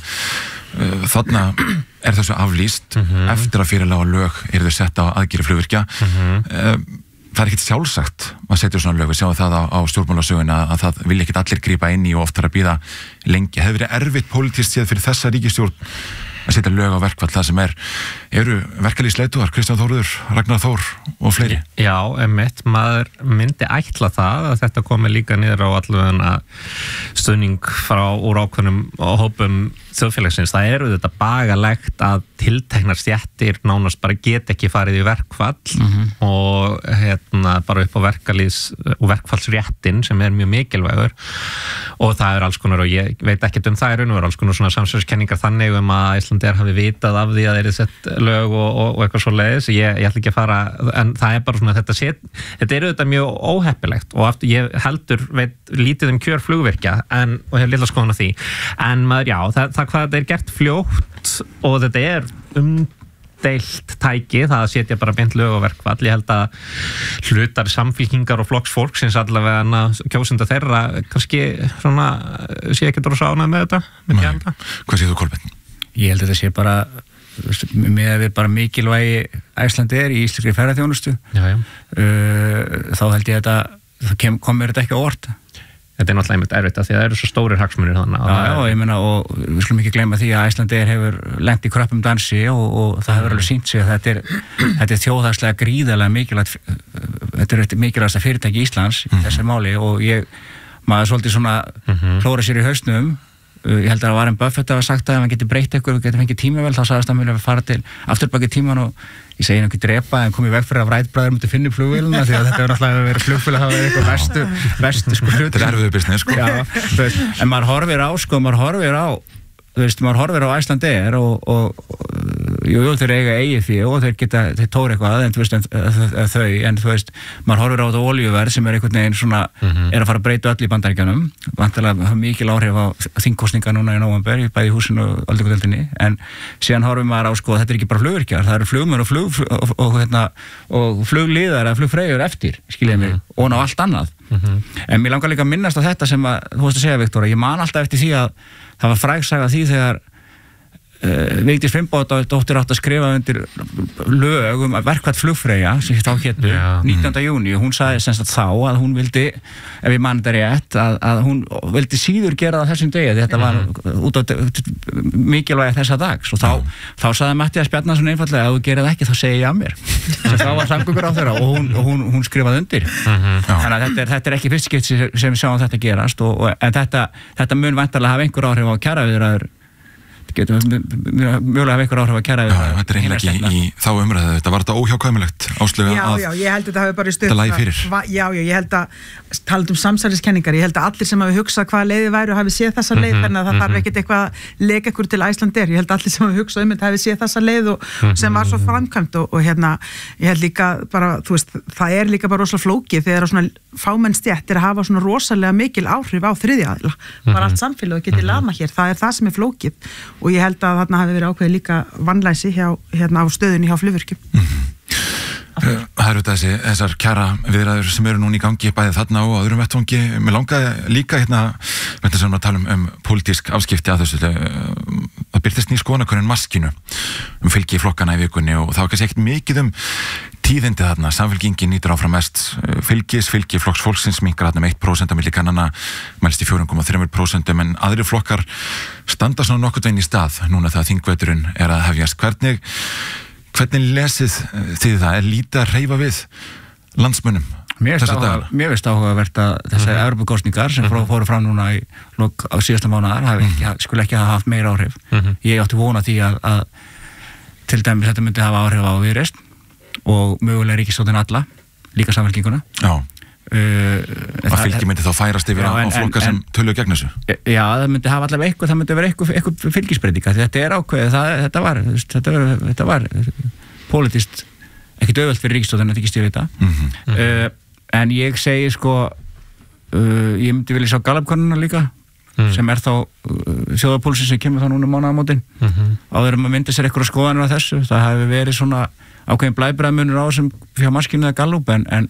Þarna er þessu aflýst mm-hmm. eftir að fyrirlega lög eru þau sett á aðgeri flugvirkja. Mm-hmm. Það er ekkert sjálfsagt að setja svona lög, við sjáum það á, á stjórnmálasöguna að það vilja ekkert allir grípa inn í og oft þarf að bíða lengi. Hefur verið erfitt pólitískt séð fyrir þessa ríkisstjórn að setja lög á verkfall það sem er, eru verkalýðsleiðtogar, Kristján Þórður, Ragnar Þór og fleiri? Já, emitt, maður myndi ætla það að þetta komi líka niður á allavega stuðning frá úr ákveðnum og hópum þjóðfélagsins. Það eru þetta bagalegt að tilteknar stéttir nánast bara get ekki farið í verkfall mm-hmm. og hérna bara upp á verkalýðs og verkfallsréttin sem er mjög mikilvægur og það er alls konar og ég veit ekkert um það er raun og alls konar svona samsverðskenningar þannig um að Íslandir hafi vitað af því að þeir eru sett lög og, og, og eitthvað svo leiðis. Ég, ég ætla ekki að fara, en það er bara svona þetta set, þetta er auðvitað mjög óheppilegt og aftur ég heldur veit lítið um kjör flugvirkja en, og hef lilla skoðun á því, en maður já, það, það hvað þetta er gert fljótt og þetta er umdeilt tæki, það að setja bara beint lög og verkfall. Ég held að hlutar samfylkingar og flokks fólksins allavega kjósenda þeirra kannski svona sé ekki drósa ánað með þetta. Með Hvað séð þú, Kolbeinn? Ég held að þetta sé bara með að við bara mikilvægi Icelandair í íslenskri ferðaþjónustu. Já, já. Uh, þá held ég að þetta, það komir þetta ekki á óvart. þetta er náttúrulega einmitt erfitt af því að það eru svo stórir hagsmunir þannig að Já, já, og ég meina, og við skulum ekki gleyma því að Icelandair hefur lent í kröppum dansi og, og það hefur alveg sýnt sig að þetta er, þetta er þjóðhagslega gríðarlega mikilvægt, þetta er mikilvægasta fyrirtæki Íslands í þessu máli og ég, maður svolítið svona klóra sér í hausnum. Ég held að Warren Buffett hafa sagt að ef hann getur breytt eitthvað, við getum fengið tímavél, þá sagðist hann vilja fara til afturbaki tíman og ég segi hann ekki drepa en komið veg fyrir að Wright bræður myndi finna flugvéluna því að þetta er náttúrulega verið flugvél að hafa verið eitthvað bestu, bestu sko hluti. Þetta er erfiður business sko. Já, þú veist, en maður horfir á sko, maður horfir á, þú veist, maður horfir á Icelandair og, og, og jú, jú, þeir eiga eigið því og þeir geta, þeir tóra eitthvað, en þú veist, en, þau, en þú veist, maður horfir á þetta olíuverð sem er einhvern veginn svona, er að fara að breyta öll í Bandaríkjunum, vantilega hafa mikil áhrif á þingkosninga núna í nóvember, bæði í húsinu og öldingadeildinni, en síðan horfir maður á, sko, þetta er ekki bara flugvirkjar, það eru flugmenn og flug, og, og, hérna, og flugliðar eða flugfreyjur eftir, skiljiði mig, og ná allt annað. En mér langar líka að minnast á þetta sem að, þú veist að segja, Viktor, ég man alltaf eftir því að það var frægsaga því þegar uh, Vigdís Finnbogadóttir átt að skrifa undir lög um verkfall flugfreyja sem þá hétu nítjánda júní og hún sagði sem sagt þá að hún vildi, ef ég man þetta rétt, að, að hún vildi síður gera það þessum degi, þetta var út á mikilvægi þessa dags og þá, þá sagði Matthías Bjarnason einfallega að þú gerir það ekki þá segi ég af mér sem þá var samgöngur á þeirra og hún, og hún, hún skrifaði undir þannig að þetta er, þetta er ekki fyrst skipt sem við sjáum þetta gerast og, og, en þetta, þetta mun væntanlega hafa einhver áhrif á kjaraviðræður getum mjögulega hafa einhver áhrif að kæra Já, þetta er eiginlega ekki í þá umræðu þetta var þetta óhjákvæmilegt Áslauga Já, að já, ég held að þetta hafi bara í þetta lagi fyrir Va, Já, já, ég held að talað um samsæriskenningar, ég held að allir sem hafi hugsað hvaða leiði væru hafi séð þessa leið, þannig að það þarf ekkert eitthvað að leka ykkur til Icelandair, ég held að allir sem hafi hugsað um þetta hafi séð þessa leið og sem var svo framkvæmt og, og hérna, ég held líka bara, þú veist, það er líka bara rosalega flókið þegar svona fámenn stétt er að hafa svona rosalega mikil áhrif á þriðja aðila, bara allt samfélag geti lama hér, það er það sem er flókið og ég held að þarna hafi verið ákveðið líka vanlæsi hjá, hérna á stöðunni hjá flugvirkjum. Mm-hmm. Það eru þessi, þessar kjara viðræður sem eru núna í gangi bæðið þarna og öðrum vettvangi. Mér langaði líka hérna, með þess að tala um, um pólitísk afskipti að þessu, það byrtist ný skoðanakönnun Maskínu um fylgi flokkana í vikunni og það var kannski ekkert mikið um tíðindi þarna, Samfylkingin nýtur áfram mest fylgis, fylgi flokks fólksins minnkar þarna um eitt prósent á milli kannana, mælst í fjögur komma þrjú prósent en aðrir flokkar standa svona nokkurn veginn í stað núna þegar þingveturinn er að hefjast. Hvernig, hvernig lesið þið það? Er lítið að hreyfa við landsmönnum? Mér finnst áhugavert að þessar Evrópukosningar sem mm-hmm. fóru fram núna í lok á síðasta mánaðar hafi ekki, skulle ekki hafa haft meira áhrif. Mm-hmm. Ég átti vona því að, að til dæmis þetta myndi hafa áhrif á Viðreisn og mögulega ríkisstjórnin alla, líka Samfylkinguna. Já. Uh, að fylgi myndi þá færast yfir já, en, á flokka sem töluðu gegn þessu? Já, það myndi hafa allavega eitthvað, það myndi vera eitthvað, eitthvað fylgisbreytinga, þetta er ákveðið, það, þetta var, þetta var, þetta var pólitískt ekkert auðvelt fyrir ríkisstjórnin að ekki stýra þetta. Mm-hmm. Uh, en ég segi sko, uh, ég myndi vilja sjá Gallup-könnuna líka, mm. sem er þá uh, þjóðarpúlsinn sem kemur þá núna mánaðamótin. Mm-hmm. Áður um að mynda sér eitthvað skoðanir á þessu, það hefur verið svona ákveðin blæbræðmunur á sem fjá Maskínu eða Gallup en, en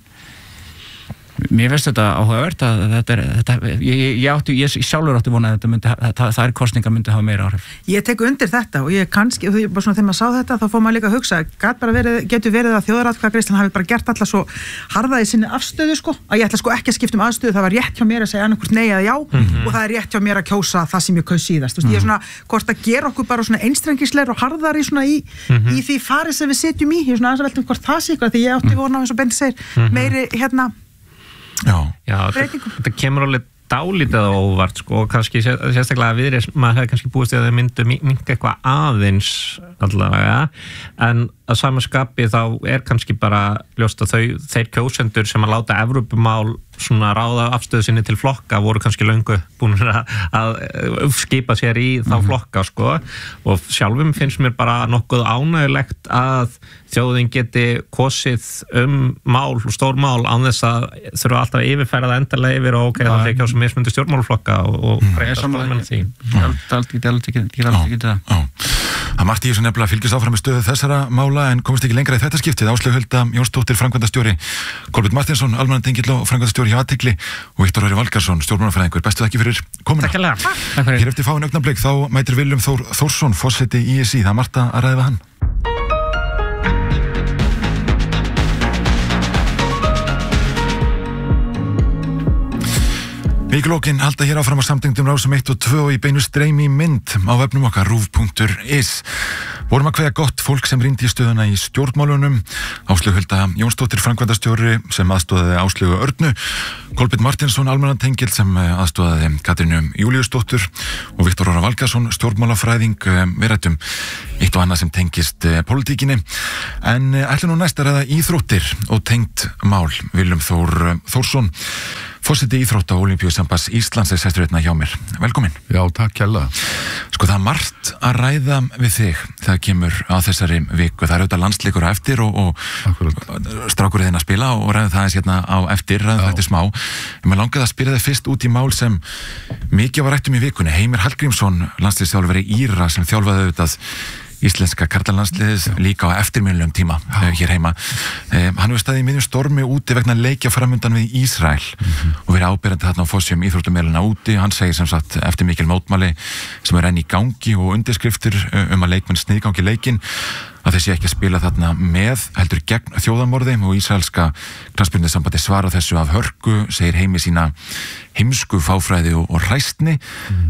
mér finnst þetta áhugavert að þetta er, þetta, ég, ég, átti, ég sjálfur átti vonað að þetta myndi, það, það er kostningar myndi hafa meira áhrif. Ég tek undir þetta og ég kannski, og bara svona þegar maður sá þetta þá fór maður líka að hugsa, gat bara verið, getur verið að þjóðaratkvæðagreiðslan hafi bara gert alla svo harðaði sinni afstöðu sko, að ég ætla sko ekki að skipta um aðstöðu, það var rétt hjá mér að segja annarkvort nei eða já mm-hmm. og það er rétt hjá mér að kjósa það sem ég kaus síðast. Mm-hmm. Ég er svona, hvort að gera okkur bara svona einstrengisleir og harðari svona í, mm-hmm. í því farið sem við setjum í, ég er svona aðeins að velta um hvort það sé ykkur, því ég átti vona eins og Benti segir, mm-hmm. meiri hérna Já, Já þetta, þetta kemur alveg dálítið á óvart sko, og kannski sérstaklega að Viðreisn, maður hefði kannski búist í að þau myndu minnka eitthvað aðeins allavega, en að sama skapi þá er kannski bara ljóst að þau, þeir kjósendur sem að láta Evrópumál svona ráða afstöðu sinni til flokka voru kannski löngu búin að, að skipa sér í þá mm-hmm. flokka sko, og sjálfum finnst mér bara nokkuð ánægilegt að þjóðin geti kosið um mál og stór mál án þess að þurfa alltaf að yfirfæra það endalega yfir og ok, það er ekki á sem mismundu stjórnmálaflokka og, og breyta stjórnmálamenn því. Það er ekki það. Það margt í þessu nefnilega fylgist áfram með stöðu þessara mála en komist ekki lengra í þetta skiptið. Áslaug Hulda Jónsdóttir, framkvæmdastjóri, Kolbeinn Marteinsson, almannatengill og framkvæmdastjóri hjá Athygli og Viktor Orri Valgarðsson, stjórnmálafræðingur. Bestu þakki fyrir komuna. Takk hérlega. Hér eftir fáin augnablik þá mætir Willum Þór Þórsson, forseti í s í. Það margt að ræða við hann. Vikulókin halda hér áfram á samtengdum Rásum eitt og tvö og í beinu streymi í mynd á vefnum okkar rúv punktur is. Vorum að kveðja gott fólk sem rýndi í stöðuna í stjórnmálunum, Áslaug Hulda Jónsdóttir framkvæmdastjóri sem aðstoðaði Áslaugu Örnu, Kolbeinn Martinsson almannatengill sem aðstoðaði Katrínu Júlíusdóttur og Viktor Orra Valgarðsson stjórnmálafræðing. Við ræddum eitt og annað sem tengist pólitíkinni, en ætlum nú næst að ræða íþróttir og tengt mál. Willum Þór Þórsson, forseti íþrótta og Ólympíusambands Íslands, er sestur hérna hjá mér. Velkomin. Já, takk kærlega. Sko, það er margt að ræða við þig þegar kemur á þessari viku. Það er auðvitað landsleikur á eftir og, og strákurinn þinn að spila og ræða það eins hérna á eftir, ræða þetta smá. En mér langaði að spyrja þig fyrst út í mál sem mikið var rætt um í vikunni. Heimir Hallgrímsson, landsliðsþjálfari Íra, sem þjálfaði auðvitað íslenska karlalandsliðis líka á eftirminnilegum tíma uh, hér heima. Uh, hann hefur staðið í miðjum stormi úti vegna leikja framundan við Ísrael mm-hmm. og verið áberandi þarna á fossjum íþróttumélana úti. Hann segir sem sagt eftir mikil mótmæli sem er enn í gangi og undirskriftir um að leikmenn sniðgangi leikinn að þessi ekki að spila þarna með heldur gegn þjóðamorði og ísraelska knattspyrnusambandi svara þessu af hörku, segir Heimi sína heimsku fáfræði og, og hræstni. Mm.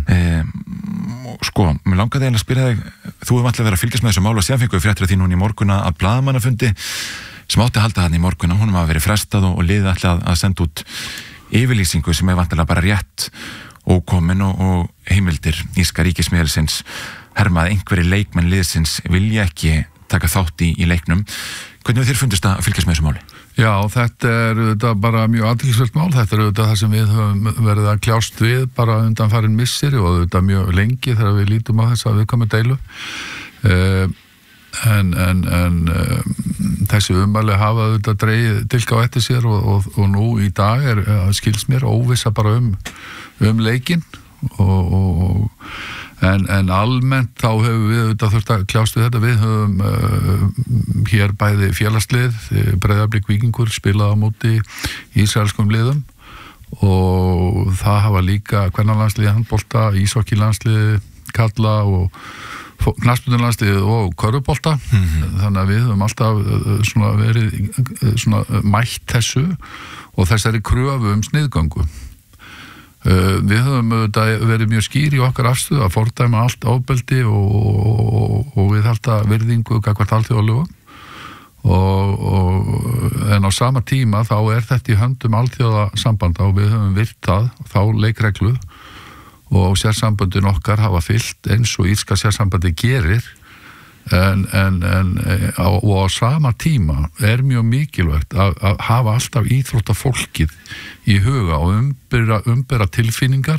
Um, sko, mér langaði eiginlega að spyrja þig, þú hefur alltaf verið að fylgjast með þessu mál og síðan fengu við fréttir af því núna í morguna að blaðamannafundi sem átti að halda þarna í morguna, honum hafa verið frestað og, og liðið alltaf að senda út yfirlýsingu sem er vantilega bara rétt ókomin og, og heimildir írska ríkismiðilsins herma að einhverjir leikmenn liðsins vilja ekki taka þátt í, í leiknum. Hvernig þér fundist að fylgjast með þessu máli? Já, þetta er auðvitað bara mjög athyglisvert mál. Þetta er auðvitað það sem við höfum verið að kljást við bara undanfarin misseri og auðvitað mjög lengi þegar við lítum á þess að við komum deilu. Uh, en en, en uh, þessi ummæli hafa auðvitað dreigið dilka á eftir sér og, og, og nú í dag er, skils mér, óvissa bara um, um leikinn og, og En, en almennt þá hefur við auðvitað þurft að kljást við þetta. Við höfum uh, hér bæði félagslið, Breiðablik Víkingur spilað á móti ísraelskum liðum og það hafa líka kvennalandsliði, handbolta, íshokkílandsliði, kalla og knattspyrnulandsliði og körfubolta. Mm-hmm. Þannig að við höfum alltaf uh, svona verið uh, svona mætt þessu og þessari kröfu um sniðgöngu. Uh, við höfum verið mjög skýr í okkar afstöðu að fordæma allt ofbeldi og, og, og við halda virðingu gagnvart alþjóðalögum og, og, en á sama tíma þá er þetta í höndum alþjóðasambanda og við höfum virt það, þá leikreglu og sérsamböndin okkar hafa fylgt eins og írska sérsambandi gerir en, en, en á, og á sama tíma er mjög mikilvægt að, að hafa alltaf íþróttafólkið í huga og umbera, umbera tilfinningar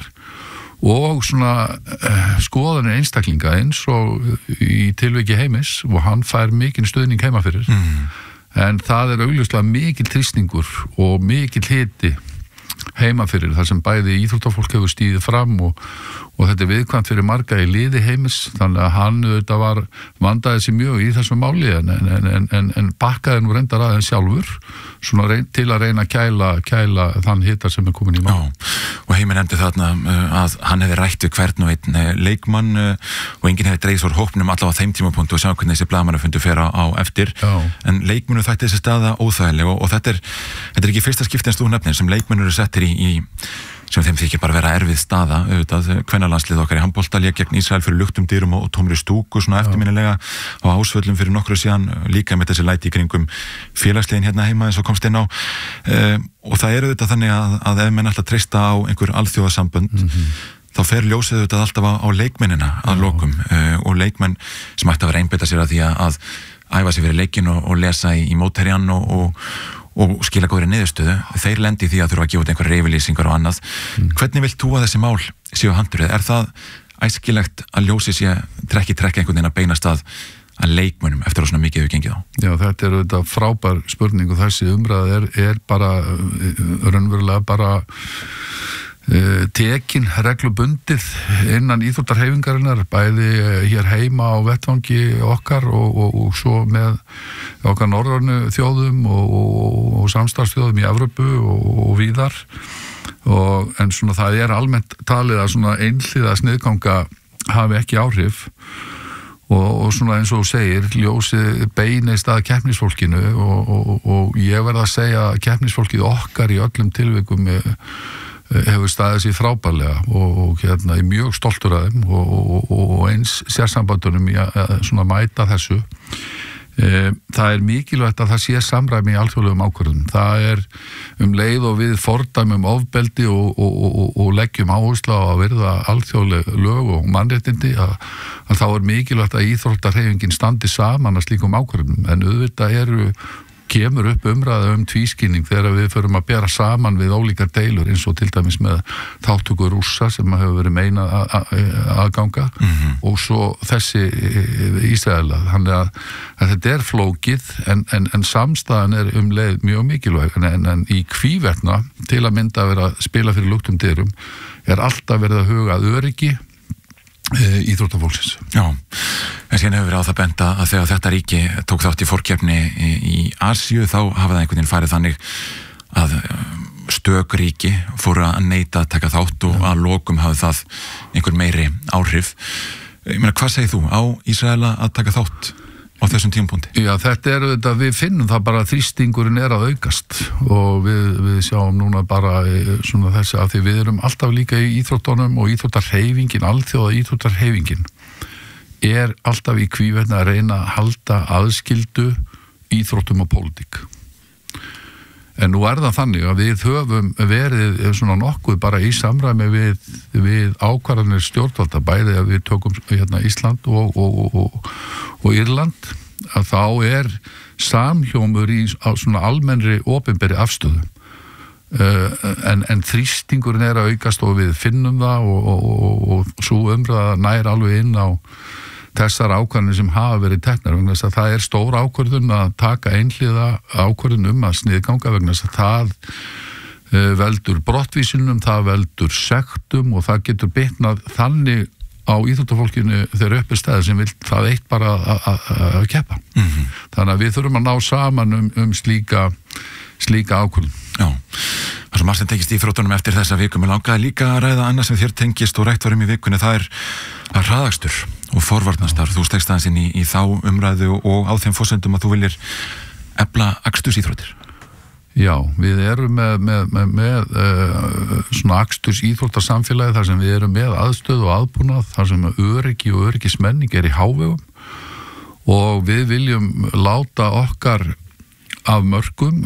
og svona uh, skoðanir einstaklinga eins og í tilviki Heimis og hann fær mikinn stuðning heima fyrir mm. en það er augljóslega mikil þrýstingur og mikil hiti heima fyrir þar sem bæði íþróttafólk hefur stíðið fram og, og þetta er viðkvæmt fyrir marga í liði Heimis þannig að hann auðvitað var vandaði sig mjög í þessu máli en, en, en, en, en bakkaði nú reyndar aðeins sjálfur svona reyn, til að reyna að kæla, kæla þann hitar sem er komin í mál. Já, og Heimir nefndi þarna að hann hefði rætt við hvern og einn leikmann og enginn hefði dreigð svo hópnum allavega á þeim tímapunktu og sjá hvernig þessi blaðamannafundur fer á, á eftir. Já. En leikmennu þætti þessi staða óþægileg og, og þetta er þetta er ekki fyrsta skipti eins þú nefnir sem leikmennu eru settir í, í sem þeim þykir bara vera erfið staða auðvitað, kvennalandslið okkar í handbolta lék gegn Ísrael fyrir luktum dyrum og, og tómri stúku svona eftirminnilega á Ásvöllum fyrir nokkru síðan líka með þessi læti í kringum félagsliðin hérna heima eins og komst inn á uh, og það er auðvitað þannig að, að ef menn alltaf treysta á einhver alþjóðasambönd mm-hmm. þá fer ljósið auðvitað alltaf á, á leikmennina að lokum uh, og leikmenn sem ætti að vera einbeita sér að því að, að æfa sig fyrir leikin og, og lesa í, í mótherjan og, og og skila góðri niðurstöðu, þeir lendi því að þurfa að gefa út einhverja reyfilýsingar og annað. Mm. Hvernig vilt þú að þessi mál séu handurðið? Er það æskilegt að ljósi sé trekki trekki einhvern veginn að beinast að, að leikmönnum eftir að svona mikið hefur gengið á? Já, þetta er þetta frábær spurning og þessi umræð er, er bara raunverulega bara uh, tekin reglubundið innan íþróttarhefingarinnar bæði hér heima á vettvangi okkar og, og, og svo með okkar norrænu þjóðum og, og, og samstarfsþjóðum í Evrópu og, og víðar og, en svona það er almennt talið að svona einhliða sniðganga hafi ekki áhrif og, og svona eins og þú segir ljósið beinist að keppnisfólkinu og, og, og ég verð að segja að keppnisfólkið okkar í öllum tilvikum hefur staðið sér frábærlega og, og hérna er mjög stoltur af þeim og, og, og eins sérsambandunum í að svona mæta þessu. Það er mikilvægt að það sé samræmi í alþjóðlegum ákvörðunum. Það er um leið og við fordæmum ofbeldi og, og, og, og leggjum áherslu á að virða alþjóðleg lög og mannréttindi að, að þá er mikilvægt að íþróttahreyfingin standi saman að slíkum ákvörðunum. En auðvitað eru kemur upp umræða um tvískinning þegar við förum að bera saman við ólíkar deilur eins og til dæmis með þáttöku Rússa sem hefur verið meina aðganga mm-hmm. og svo þessi Ísraela. Þannig að, að þetta er flókið en, en, en samstæðan er um leið mjög mikilvæg en, en í hvívetna til að mynda að vera að spila fyrir luktum dyrum er alltaf verið að huga að öryggi íþróttafólksins. Já, en síðan hefur verið á það benda að þegar þetta ríki tók þátt í fórkeppni í, í Asíu þá hafa það einhvern veginn farið þannig að stök ríki fóru að neita að taka þátt og að lokum hafi það einhver meiri áhrif. Ég meina, hvað segir þú á Ísraela að taka þátt á þessum tímapunkti? Já, þetta er þetta, við finnum það bara að þrýstingurinn er að aukast og við, við sjáum núna bara svona þessi að því við erum alltaf líka í íþróttunum og íþróttarhreyfingin, alþjóða íþróttarhreyfingin er alltaf í hvívetna að reyna að halda aðskildu íþróttum og pólitík. En nú er það þannig að við höfum verið svona nokkuð bara í samræmi við, við ákvarðanir stjórnvalda, bæði að við tökum hérna Ísland og, og, og, og Írland, að þá er samhljómur í svona almennri opinberi afstöðu. Uh, en, en þrýstingurinn er að aukast og við finnum það og, og, og, og svo umræða nær alveg inn á þessar ákvarðanir sem hafa verið teknar vegna þess að það er stór ákvörðun að taka einhliða ákvörðun um að sniðganga vegna þess að það uh, veldur brottvísunum, það veldur sektum og það getur bitnað þannig á íþróttafólkinu þegar uppi stæði sem vil það eitt bara að keppa. Mm-hmm. Þannig að við þurfum að ná saman um, um slíka, slíka ákvörðun. Já, það sem Martin tengist íþróttunum eftir þessa viku. Mér langaði líka að ræða annað sem þér tengist og rætt varum í vikunni, það er að hraðakstur og forvarnastarf. Þú stegst aðeins inn í, í þá umræðu og á þeim forsendum að þú viljir efla akstursíþróttir. Já, við erum með, með, með, með uh, svona aksturs íþróttasamfélagi þar sem við erum með aðstöð og aðbúnað, þar sem öryggi og öryggismenning er í hávegum og við viljum láta okkar af mörkum,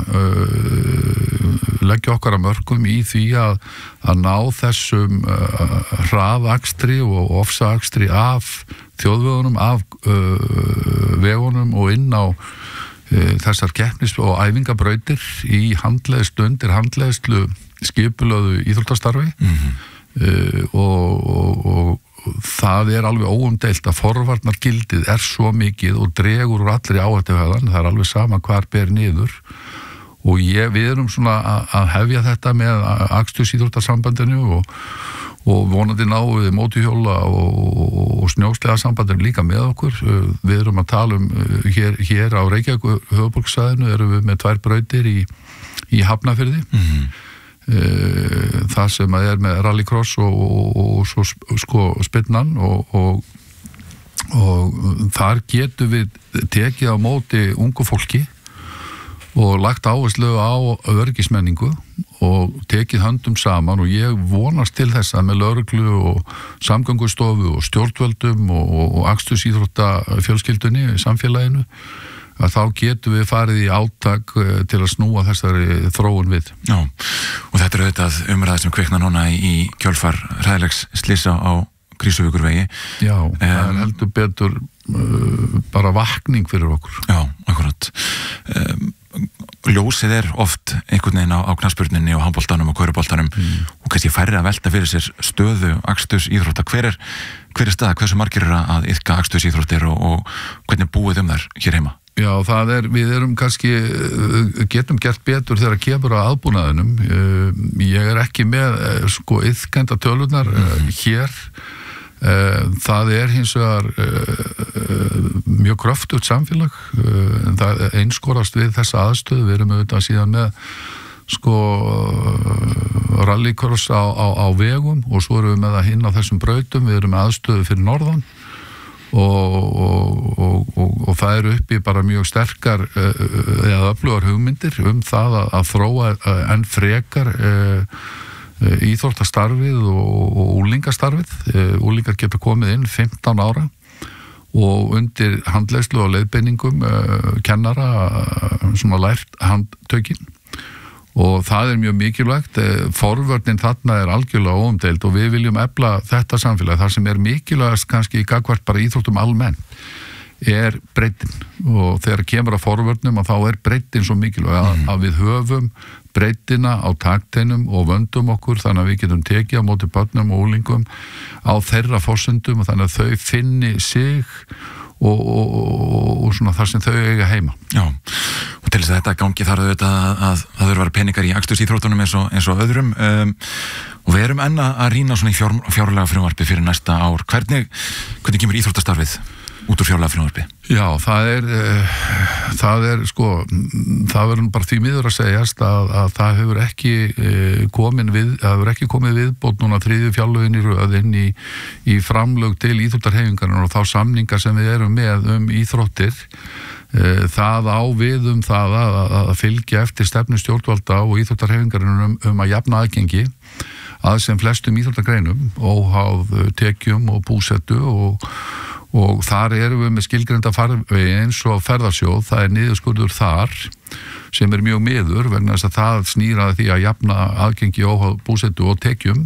uh, leggja okkar af mörkum í því að, að ná þessum uh, hraðakstri og ofsaakstri af þjóðvegunum, af uh, vegunum og inn á þessar keppnis- og æfingabrautir í handleiðslu undir handleiðslu skipulöðu íþróttastarfi mm-hmm. uh, og, og, og það er alveg óumdeilt að forvarnargildið er svo mikið og dregur úr allri áhættuhegðan, það er alveg sama hvar ber niður og ég, við erum svona að, að hefja þetta með akstursíþróttasambandinu og og vonandi náum við mótuhjóla og, og, og snjóslega sambandin líka með okkur. Við erum að tala um hér, hér á Reykjavík höfuðborgarsvæðinu erum við með tvær brautir í, í Hafnarfirði mm-hmm. það sem er með rallycross og, og, og svo sko spinnan og, og, og þar getum við tekið á móti ungu fólki og lagt áherslu á öryggismenningu og tekið höndum saman og ég vonast til þess að með lögreglu og samgöngustofu og stjórnvöldum og, og, og akstursíþrótta fjölskyldunni í samfélaginu að þá getum við farið í átak til að snúa þessari þróun við. Já, og þetta er auðvitað umræða sem kviknar núna í kjölfar hræðilegs slysa á Krýsuvíkurvegi. Já, um, það er heldur betur uh, bara vakning fyrir okkur. Já, akkurat. Um, ljósið er oft einhvern veginn á, á knattspyrnunni og handboltanum og köruboltanum mm. og kannski færri að velta fyrir sér stöðu aksturs íþrótta. Hver er, hver er staða, hversu margir er að iðka aksturs íþróttir og, og hvernig búið um þær hér heima? Já, það er, við erum kannski, getum gert betur þegar kemur á aðbúnaðinum. Ég er ekki með sko iðkenda tölunar mm. hér. Það er hins vegar mjög kröftugt samfélag, það einskorast við þessa aðstöðu, við erum auðvitað síðan með sko rallycross á, á, á vegum og svo erum við með það hinn á þessum brautum, við erum með aðstöðu fyrir norðan og, og, og, og, og það eru uppi bara mjög sterkar eða öflugar hugmyndir um það að, að þróa enn frekar íþróttastarfið og, og úlingastarfið. Úlingar geta komið inn fimmtán ára og undir handleiðslu og leiðbeiningum kennara svona lært handtökin og það er mjög mikilvægt. Forvörnin þarna er algjörlega óumdeild og við viljum efla þetta samfélag. Það sem er mikilvægast kannski í gagnvart bara íþróttum almennt er breiddin og þegar kemur að forvörnum að þá er breiddin svo mikilvæg að, mm. að við höfum breiddina á takteinum og vöndum okkur þannig að við getum tekið á móti börnum og úlingum á þeirra forsendum og þannig að þau finni sig og, og, og, og svona þar sem þau eiga heima. Já, og til þess að þetta gangi þarf auðvitað að, að, að þau eru peningar í akstursíþróttunum eins og, eins og öðrum um, og við erum enn að rýna svona í fjár, fjárlega frumvarpi fyrir næsta ár. Hvernig, hvernig kemur íþróttastarfið út úr fjárlega frumvarpi? Já, það er uh, það er sko það verður bara því miður að segjast að, að það hefur ekki uh, komin við, það hefur ekki komið viðbót núna þriðju fjárlögin í röð inn í, í framlög til íþróttarhefingarnar og þá samningar sem við erum með um íþróttir uh, það á við um það að, að fylgja eftir stefnu stjórnvalda og íþróttarhefingarnar um, um að jafna aðgengi að sem flestum íþróttagreinum óháð tekjum og búsetu og og þar erum við með skilgreinda farvegi eins og ferðarsjóð, það er niðurskurður þar sem er mjög miður vegna þess að það snýraði því að jafna aðgengi óháð búsetu og tekjum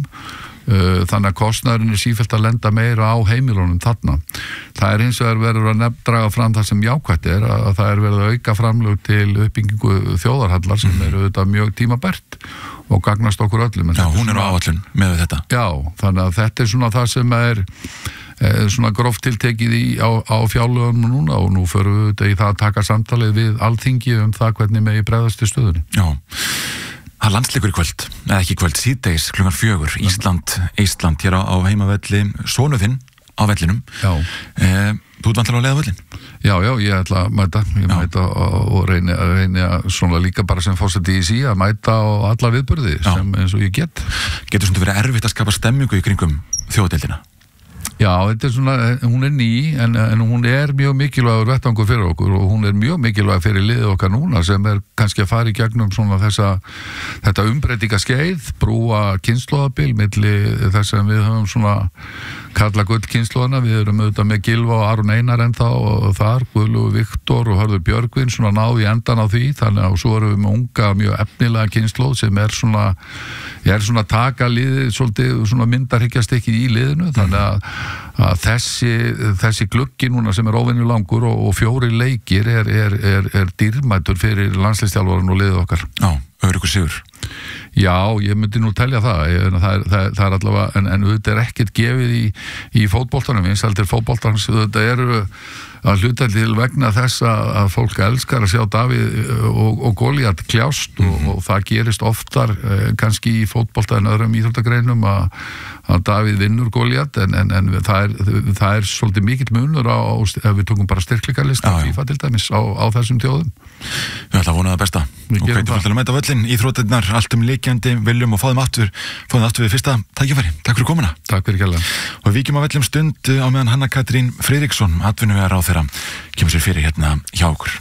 þannig að kostnaðurinn er sífellt að lenda meira á heimilunum þarna. Það er hins vegar verið að nefn draga fram það sem jákvætt er að það er verið að auka framlög til uppbyggingu þjóðarhallar sem eru auðvitað mjög tímabært og gagnast okkur öllum. Já, hún er á áætlun með þetta. Já, þannig að þetta er svona það sem er svona gróft tiltekið í, á, á fjárlögum núna og nú förum við í það að taka samtalið við Alþingi um það hvernig megi bregðast til stöðunni. Já, það er landsleikur í kvöld, eða ekki kvöld, síðdegis klukkan fjögur, Ísland, Ísland hér á, á heimavelli, sonu þinn á vellinum. Já. Eh, þú ert vantilega að leiða völlin? Já, já, ég ætla að mæta, ég já. mæta og, og reyni, reyni að svona líka bara sem fórseti í sí að mæta á alla viðburði já. sem eins og ég get. Getur svona verið erfitt að skapa stemmingu í kringum þjóðadeildina? Já, þetta er svona, hún er ný en, en hún er mjög mikilvægur vettvangur fyrir okkur og hún er mjög mikilvæg fyrir liðið okkar núna sem er kannski að fara í gegnum svona þessa, þetta umbreytinga skeið, brúa kynslóðabil milli þess að við höfum svona kalla gull kynslóðana, við erum auðvitað með Gylfa og Aron Einar ennþá og þar, Guðlaugur Viktor og Hörður Björgvin svona náðu í endan á því, þannig að svo erum við með unga mjög efnilega kynslóð sem er svona, ég er svona taka liðið, svolítið svona myndarhyggjast ekki í liðinu, þannig að að þessi, þessi gluggi núna sem er óvenju langur og, og fjóri leikir er, er, er, er dýrmætur fyrir landsliðsþjálfarann og liðið okkar. Já, öruggur sigur. Já, ég myndi nú telja það, ég, það, er, það, það er allavega, en, en auðvitað er ekkert gefið í, í fótboltanum, eins og heldur fótboltans, auðvitað eru að hluta til vegna þess að fólk elskar að sjá Davíð og, og Golíat kljást og, mm-hmm. og það gerist oftar eh, kannski í fótbolta en öðrum íþróttagreinum að, að Davíð vinnur Golíat en, en, en það, er, það er svolítið mikill munur á, ef við tókum bara styrkleikarlista FIFA til dæmis á, á þessum þjóðum. Við ætlum að vona það besta og hveitum alltaf að mæta völlin, íþróttirnar, allt um leikjandi, viljum og fáðum aftur, fáðum aftur við fyrsta tækifæri. Takk fyrir komuna. Takk fyrir kærlega. Og við víkjum á völlum stund á meðan Hanna Katrín Friðriksson, atvinnuvegaráðherra, kemur sér fyrir hérna hjá okkur.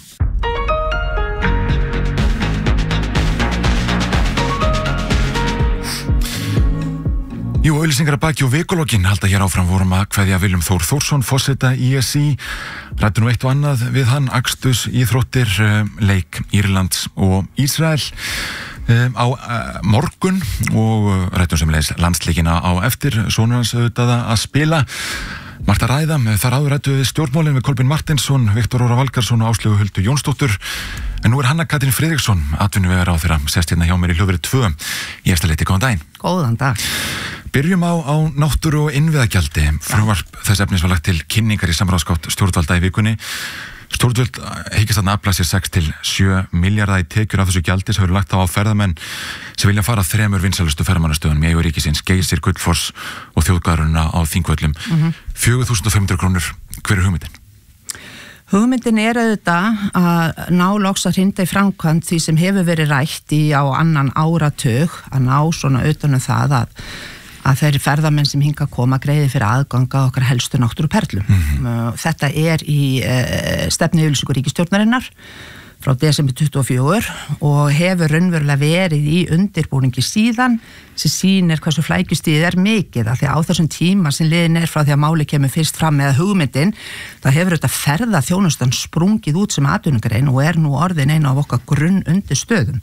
Jú, auðlýsingar að baki og vikulokkin halda hér áfram vorum að kveðja Viljum Þór Þórsson, forseta í es í, ræddu nú eitt og annað við hann, akstus, íþróttir, leik Írlands og Ísrael um, á uh, morgun og ræddum sem leis landsleikina á eftir, sonur hans auðvitað að spila. Margt að ræða, þar áður ræddu við stjórnmálin við Kolbeinn Marteinsson, Viktor Óra Valgarðsson og Áslaugu Huldu Jónsdóttur. En nú er Hanna Katrín Friðriksson, atvinnuvegaráðherra, sest hérna hjá mér í hljóðverið tvö í Efstaleiti. Góðan daginn. Góðan dag. Byrjum á, á náttúru og innviðagjaldi. Frumvarp þess efnis var lagt til kynningar í samráðsgátt stjórnvalda í vikunni. Stjórnvöld hyggist þarna afla sér sex til sjö milljarða í tekjur af þessu gjaldi sem eru lagt á á ferðamenn sem vilja fara þremur vinsælustu ferðamannastöðunum í eigu ríkisins, Geysir, Gullfoss og þjóðgarðurinn á Þingvöllum. Mm-hmm. fjögur þúsund fimm hundruð krónur, hver er hugmyndin? Hugmyndin er auðvitað að ná loks að hrinda í framkvæmd því sem hefur verið rætt í á annan áratug, að ná svona utan um það að að þeirri ferðamenn sem hinga að koma greiði fyrir aðganga okkar helstu náttúruperlum. Mm-hmm. Þetta er í uh, stefnu yfirlýsingu ríkisstjórnarinnar frá desember tuttugu og fjögur og hefur raunverulega verið í undirbúningi síðan sem sýnir hversu flækjustíð er mikið af því að á þessum tíma sem liðin er frá því að máli kemur fyrst fram með hugmyndin þá hefur þetta ferða þjónustan sprungið út sem atvinnugrein og er nú orðin einu af okkar grunn undir stöðum.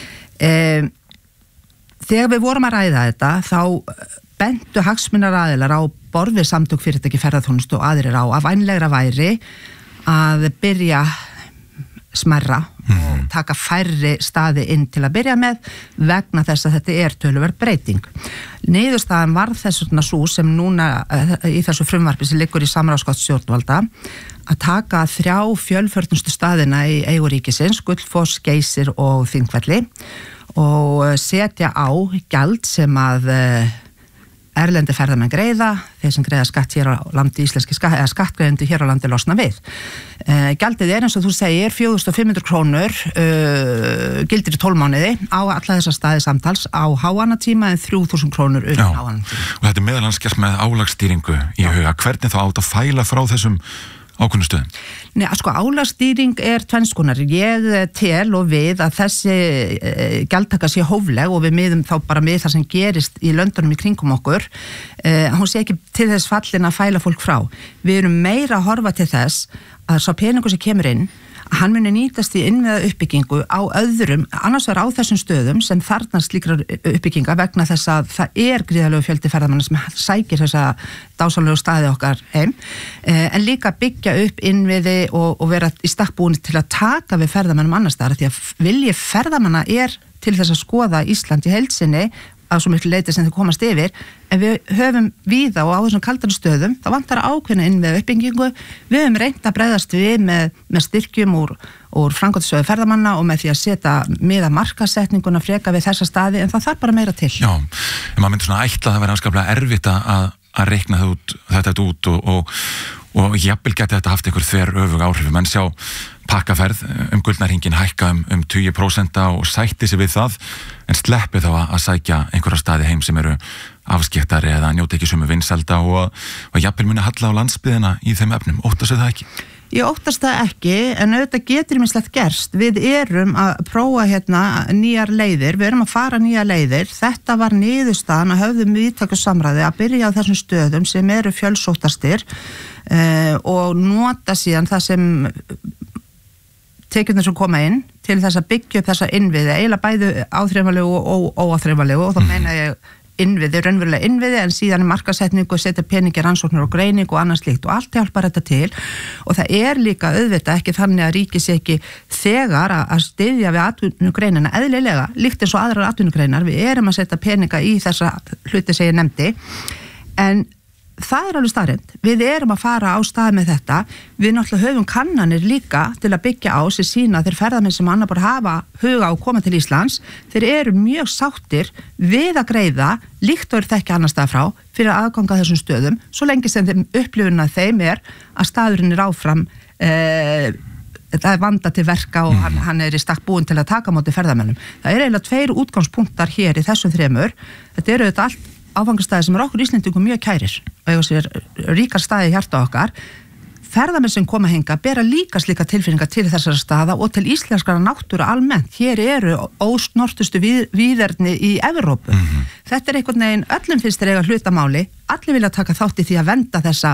E, þegar við vorum að ræða þetta þá bentu hagsmunaraðilar á borð við samtök fyrirtæki ferðaþjónustu og aðrir á að vænlegra væri að byrja smerra mm. og taka færri staði inn til að byrja með vegna þess að þetta er töluverð breyting. Niðurstaðan var þess vegna sú sem núna í þessu frumvarpi sem liggur í samráðsgátt stjórnvalda að taka þrjá fjölförnustu staðina í eigu ríkisins, Gullfoss, Geysir og Þingvelli og setja á gjald sem að erlendi ferðamenn greiða, þeir sem greiða skatt hér á landi, íslenski skatt, eða skattgreiðendur hér á landi losna við. Uh, gjaldið er eins og þú segir fjögur þúsund fimm hundruð krónur, uh, gildir í tólf mánuði á alla þessar staði samtals á háannatíma en þrjú þúsund krónur utan háannatíma. Og þetta er meðal annars gert með álagsstýringu í huga. Hvernig þá átt að fæla frá þessum ákveðnum stöðum? Nei, sko, álagsstýring er tvennskonar. Ég tel og við að þessi e, gjaldtaka sé hófleg og við miðum þá bara með það sem gerist í löndunum í kringum okkur. E, hún sé ekki til þess fallin að fæla fólk frá. Við erum meira að horfa til þess að sá peningur sem kemur inn að hann muni nýtast í innviða uppbyggingu á öðrum, annars vegar á þessum stöðum sem þarnast slíkrar uppbygginga vegna þess að það er gríðarlegu fjöldi ferðamanna sem sækir þessa dásamlegu staði okkar heim, en líka byggja upp innviði og, og vera í stakk búin til að taka við ferðamannum annars staðar, því að vilji ferðamanna er til þess að skoða Ísland í heild sinni að svo miklu leyti sem þau komast yfir, en við höfum víða og á þessum kaldari stöðum, þá vantar ákveðna inn við uppbyggingu, við höfum reynt að bregðast við með, með styrkjum úr, úr framkvæmdasjóði ferðamanna og með því að setja miða markasetninguna freka við þessa staði, en það þarf bara meira til. Já, en maður myndir svona ætla að það verði afskaplega erfitt að, að reikna út, þetta út og, og, og jafnvel geti þetta haft einhver þver öfug áhrif, menn sjá pakkaferð um gullnarhingin hækka um, um tíu prósent og sætti sig við það en sleppi þá að, að sækja einhverja staði heim sem eru afskiptari eða njóti ekki sömu vinselda og, og jafnvel muni halla á landsbyðina í þeim efnum. Óttast þau það ekki? Ég óttast það ekki, en auðvitað getur ýmislegt gerst. Við erum að prófa hérna nýjar leiðir, við erum að fara nýjar leiðir. Þetta var niðurstaðan að höfðum viðtökusamræði að byrja á þessum stöðum sem eru fjölsóttastir uh, og nota síðan það sem tekjurnar sem koma inn til þess að byggja upp þessa innviði, eiginlega bæði áþreifanlegu og óáþreifanlegu og þá meina ég innviði, raunverulega innviði en síðan er markasetningu, setja peningi, rannsóknir og greining og annars slíkt og allt hjálpar þetta til og það er líka auðvitað ekki þannig að ríkið sé ekki þegar að styðja við atvinnugreinina eðlilega, líkt eins og aðrar atvinnugreinar, við erum að setja peninga í þessa hluti sem ég nefndi en það er alveg staðreynd, við erum að fara á stað með þetta, við náttúrulega höfum kannanir líka til að byggja á sem sína þeir ferðamenn sem annar bara hafa huga á að koma til Íslands, þeir eru mjög sáttir við að greiða líkt og eru þekki annar stað frá fyrir aðganga þessum stöðum, svo lengi sem þeim upplifun að þeim er að staðurinn er áfram eh, það er vanda til verka og hann, hann er í stakk búin til að taka móti ferðamennum. Það er eiginlega tveir útgangspunktar hér í þessum þremur, þetta eru þetta allt áfangastæði sem er okkur Íslendingum mjög kærir og eiga sér ríkar staði í hjarta okkar. Ferðamenn sem koma hinga bera líka slíka tilfinningar til þessara staða og til íslenskara náttúru almennt. Hér eru ósnortustu við, víðerni í Evrópu. Mm-hmm. Þetta er einhvern veginn, öllum finnst þeir eiga hlutamáli, allir vilja taka þátt í því að vernda þessa,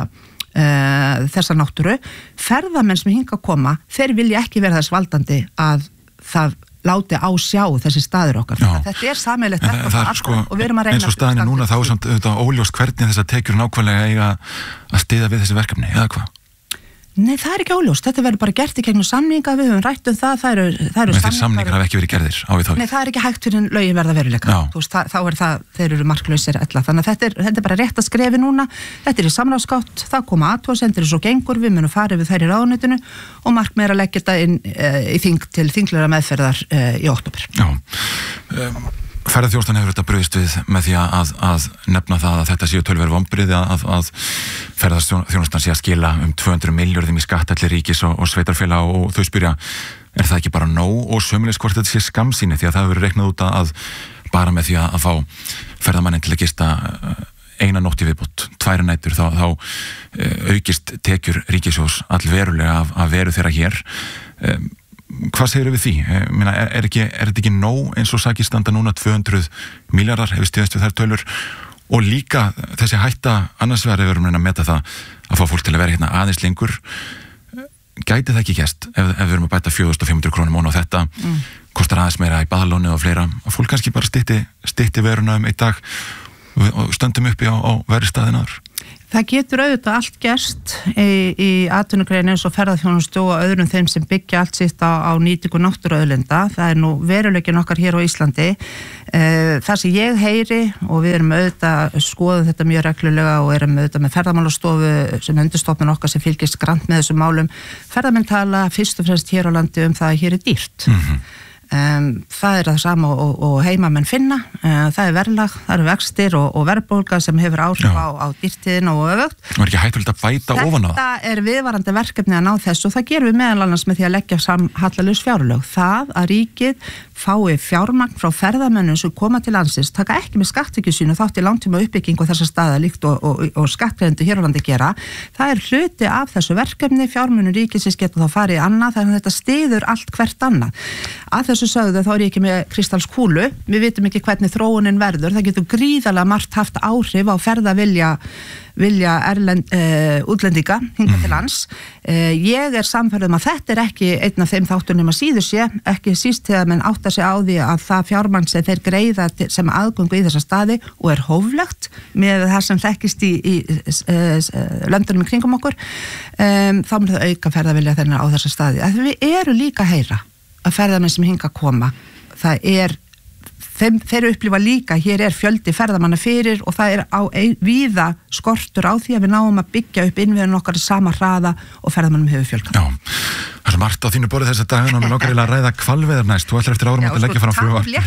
uh, þessa náttúru. Ferðamenn sem hinga koma, þeir vilja ekki vera þess valdandi að það láti á sjá þessi staður okkar. Þetta er sameiginlegt verkefni sko, og við erum að reyna eins og staðin er núna þá er samt auðvitað óljóst hvernig þessar tekjur nákvæmlega eiga að styðja við þessi verkefni, eða hvað? Nei, það er ekki óljóst, þetta verður bara gert í gegnum samninga, við höfum rætt um það, það eru, það eru samningar. Samningar hafa ekki verið gerðir á við þá? Nei, það er ekki hægt fyrir lögin verða veruleika, þú veist, það, þá er það, þeir eru marklausir ella, þannig að þetta er, þetta er bara rétt að skrefi núna, þetta er í samráðsgátt, það koma athugasemdir svo gengur, við munum fara við þær í ráðuneytinu og markmið er að leggja þetta inn e, í þing til þinglega meðferðar e, í október. Já, um. Ferðaþjónustan hefur þetta brugðist við með því að, að nefna það að þetta séu tölverð vonbrigði að, að ferðaþjónustan sé að skila um tvö hundruð milljörðum í skatt allir ríkis og, og sveitarfélag og þau spyrja, er það ekki bara nóg og sömuleiðis hvort þetta sé skammsýni því að það hefur verið reiknað út að bara með því að, að fá ferðamannin til að gista eina nótt í viðbót, tværi nætur þá, þá aukist tekjur ríkisjós allverulega af, af veru þeirra hér. hvað segir við því? Meina, er, er, ekki, er þetta ekki nóg eins og sakir standa núna tvö hundruð milljarðar hefur stíðast við þær tölur og líka þessi hætta annars vegar ef við erum að meta það að fá fólk til að vera hérna aðeins lengur gæti það ekki gæst ef, ef við erum að bæta fjögur þúsund fimm hundruð krónum á þetta mm. kostar aðeins meira í baðalónu og fleira að fólk kannski bara stytti, stytti veruna um einn dag og stöndum uppi á, á verri staðin aður. Það getur auðvitað allt gerst í, í atvinnugrein eins og ferðarþjónustu og öðrum þeim sem byggja allt sitt á, á nýtingu náttúruauðlinda. Það er nú veruleikin okkar hér á Íslandi. Það sem ég heyri og við erum auðvitað skoðum þetta mjög reglulega og erum auðvitað með ferðamálastofu sem undirstofnun okkar sem fylgist grannt með þessum málum. Ferðamenn tala fyrst og fremst hér á landi um það að hér er dýrt. Mm-hmm. Um, það er það sama og, og heimamenn finna, uh, það er verðlag, það eru vextir og, og verðbólga sem hefur áhrif á, á dýrtíðin og öfugt. Það er ekki hættulegt að bæta ofan á það. Þetta er viðvarandi verkefni að ná þessu og það gerum við meðal annars með því að leggja fram hallalaus fjárlög. Það að ríkið fái fjármagn frá ferðamönnum sem koma til landsins, taka ekki með skattekju sínu þátt í langtíma uppbyggingu þessa staða líkt og, og, og skattgreiðendur hér á landi gera. Það er hluti af þessu verkefni, fjármunum ríkisins geta þá farið í annað, þannig að þetta styður allt hvert annað. Að þessu sögðu þá er ég ekki með kristalskúlu, við vitum ekki hvernig þróunin verður, það getur gríðarlega margt haft áhrif á ferðavilja vilja erlend, uh, útlendinga hinga til lands. Uh, ég er samferðum að þetta er ekki einn af þeim þáttunum að síður sé, ekki síst þegar menn átta sig á því að það fjármagn sem þeir greiða til, sem aðgöngu í þessa staði og er hóflegt með það sem þekkist í, í uh, löndunum í kringum okkur, um, þá mun það auka ferðavilja þennan á þessa staði. Að við eru líka að heyra að ferðamenn sem hinga koma, það er Þeim, þeir upplifa líka, hér er fjöldi ferðamanna fyrir og það er á ein, víða skortur á því að við náum að byggja upp innviðin okkar sama hraða og ferðamannum hefur fjölgað. Já, það er svo margt á þínu borðið þessa daginn og mér langar eiginlega að ræða hvalveiðar næst. Þú ætlar eftir árum að leggja fram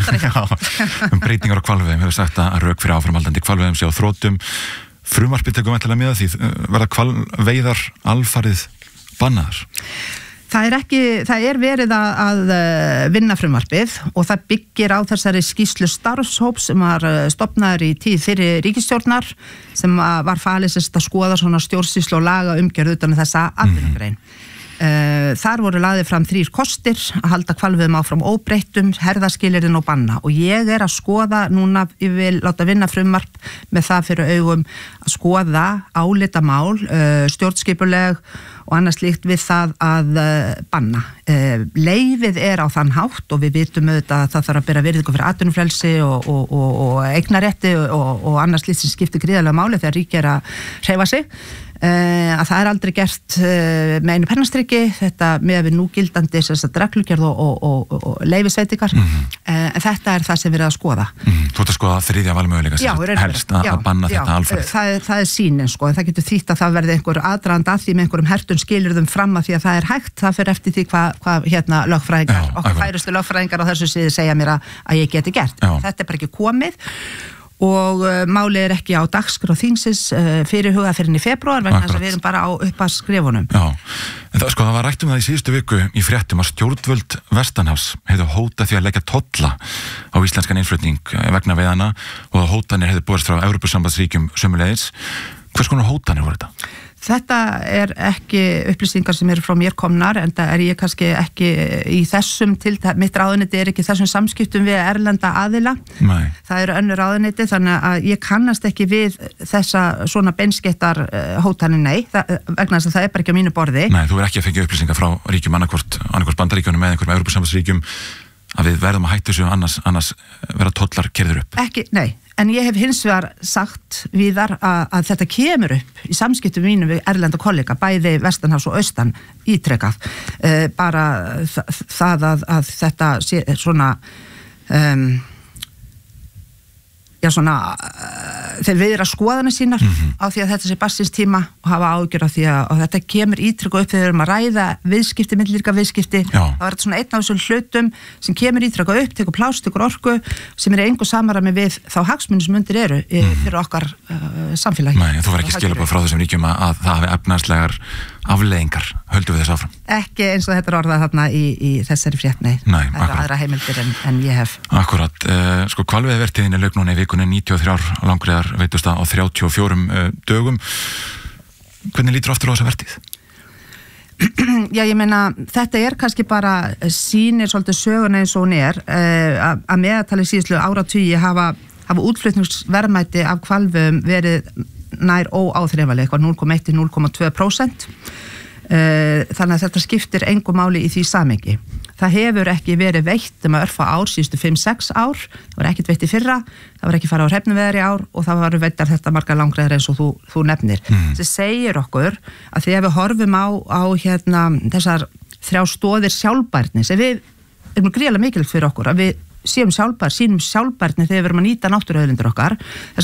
frumvarp um breytingar á hvalveiðum. Hefur sagt að rök fyrir áframhaldandi hvalveiðum sé á þrótum. Frumvarpið tekur væntanlega með því verða hvalveiðar alfarið bannaðar. Það er ekki, það er verið að, að vinna frumvarpið og það byggir á þessari skýrslu starfshóp sem var stofnaður í tíð fyrir ríkisstjórnar sem var falið sérst að skoða svona stjórnsýslu og laga umgjörð utan þessa atvinnugrein. Mm. Uh, þar voru laðið fram þrír kostir að halda hvalveiðum áfram óbreyttum, herðaskilyrðin og banna og ég er að skoða núna, ég vil láta vinna frumvarp með það fyrir augum að skoða álitamál, uh, stjórnskipuleg og annars líkt við það að uh, banna. Uh, leyfið er á þann hátt og við vitum auðvitað að það þarf að bera virðingu fyrir atvinnufrelsi og, og, og, og eignarétti og, og annars líkt sem skiptir gríðarlega máli þegar ríki er að hreyfa sig. Uh, að það er aldrei gert uh, með einu pennastriki, þetta með við núgildandi reglugerð og, og, og, og leyfisveitingar, mm-hmm. uh, en þetta er það sem við erum að skoða. Mm-hmm. Þú ert að skoða þriðja valmöguleika sem helst að, að banna já, þetta alfarið. Það, það er sínin sko, en það getur þýtt að það verði einhver aðdragandi að því með einhverjum hertun skilyrðum fram að því að það er hægt, það fyrir eftir því hvað hva, hérna lögfræðingar, já, okkar færustu lögfræðingar á þessu síðu segja mér að, að ég geti gert. Já. Þetta er bara ekki komið og uh, málið er ekki á dagskrá þingsins uh, fyrir huga fyrir í febrúar vegna þess að við erum bara á upp að skrifunum. Já, en það, sko, það var rætt um það í síðustu viku í fréttum að stjórnvöld Vestanhafs hefðu hótað því að leggja tolla á íslenskan innflutning vegna veiðana og að hótanir hefðu borist frá Evrópusambandsríkjum sömuleiðis. Hvers konar hótanir voru þetta? Þetta er ekki upplýsingar sem eru frá mér komnar en það er ég kannski ekki í þessum til, mitt ráðuneyti er ekki þessum samskiptum við erlenda aðila. Nei. Það eru önnur ráðuneyti þannig að ég kannast ekki við þessa svona beinskettar hótanir nei, það, vegna þess að það er bara ekki á mínu borði. Nei, þú er ekki að fengja upplýsingar frá ríkjum annarkvort, annarkvort bandaríkjunum eða einhverjum Evrópusambandsríkjum að við verðum að hætta þessu annars, annars vera tollar keyrður upp. Ekki, nei. En ég hef hins vegar sagt víðar að, að þetta kemur upp í samskiptum mínum við erlenda kollega, bæði Vestanhafs og Austan ítrekað. Uh, bara það að, að þetta sé svona, um, já svona, uh, þeir viðra skoðanir sínar mm-hmm. á því að þetta sé barsins tíma og hafa ágjör á því að og þetta kemur ítrekað upp þegar við erum að ræða viðskipti, millilíka viðskipti. Já. Það var þetta svona einn af þessum hlutum sem kemur ítrekað upp, tekur pláss, tekur orku sem er engu samræmi við þá hagsmunir sem undir eru mm-hmm. fyrir okkar uh, samfélagi. Nei, þú verður ekki skilabóð frá þessum ríkjum að, að það hafi efnahagslegar afleiðingar, höldum við þess áfram? Ekki eins og þetta er orðað þarna í, í þessari fréttni. Nei, það eru aðra heimildir en, en ég hef. Akkurat, uh, sko hvalveiðivertíðin er lauk núna í vikunni níutíu og þrjár langriðar veitusta á þrjátíu og fjórum uh, dögum. Hvernig lítur aftur á þessa vertíð? Já, ég meina, þetta er kannski bara sýnir svolítið söguna eins og hún er uh, að meðaltali síðustu áratugi hafa, hafa útflutningsverðmæti af hvalveiðum verið nær óáþreifanleg, eitthvað núll komma eitt til núll komma tvö prósent uh, þannig að þetta skiptir engu máli í því samhengi. Það hefur ekki verið veitt um að örfa ár síðustu fimm sex ár, það var ekkert veitt í fyrra, það var ekki farið á hrefnuveðar í ár og það var veittar þetta margar langreiðar eins og þú, þú nefnir. Mm. Það segir okkur að þegar við horfum á, á hérna, þessar þrjá stóðir sjálfbærni sem við erum gríðarlega mikilvægt fyrir okkur, að við séum sjálfbær, sínum sjálfbærni þegar við erum að nýta náttúruauðlindir okkar, þess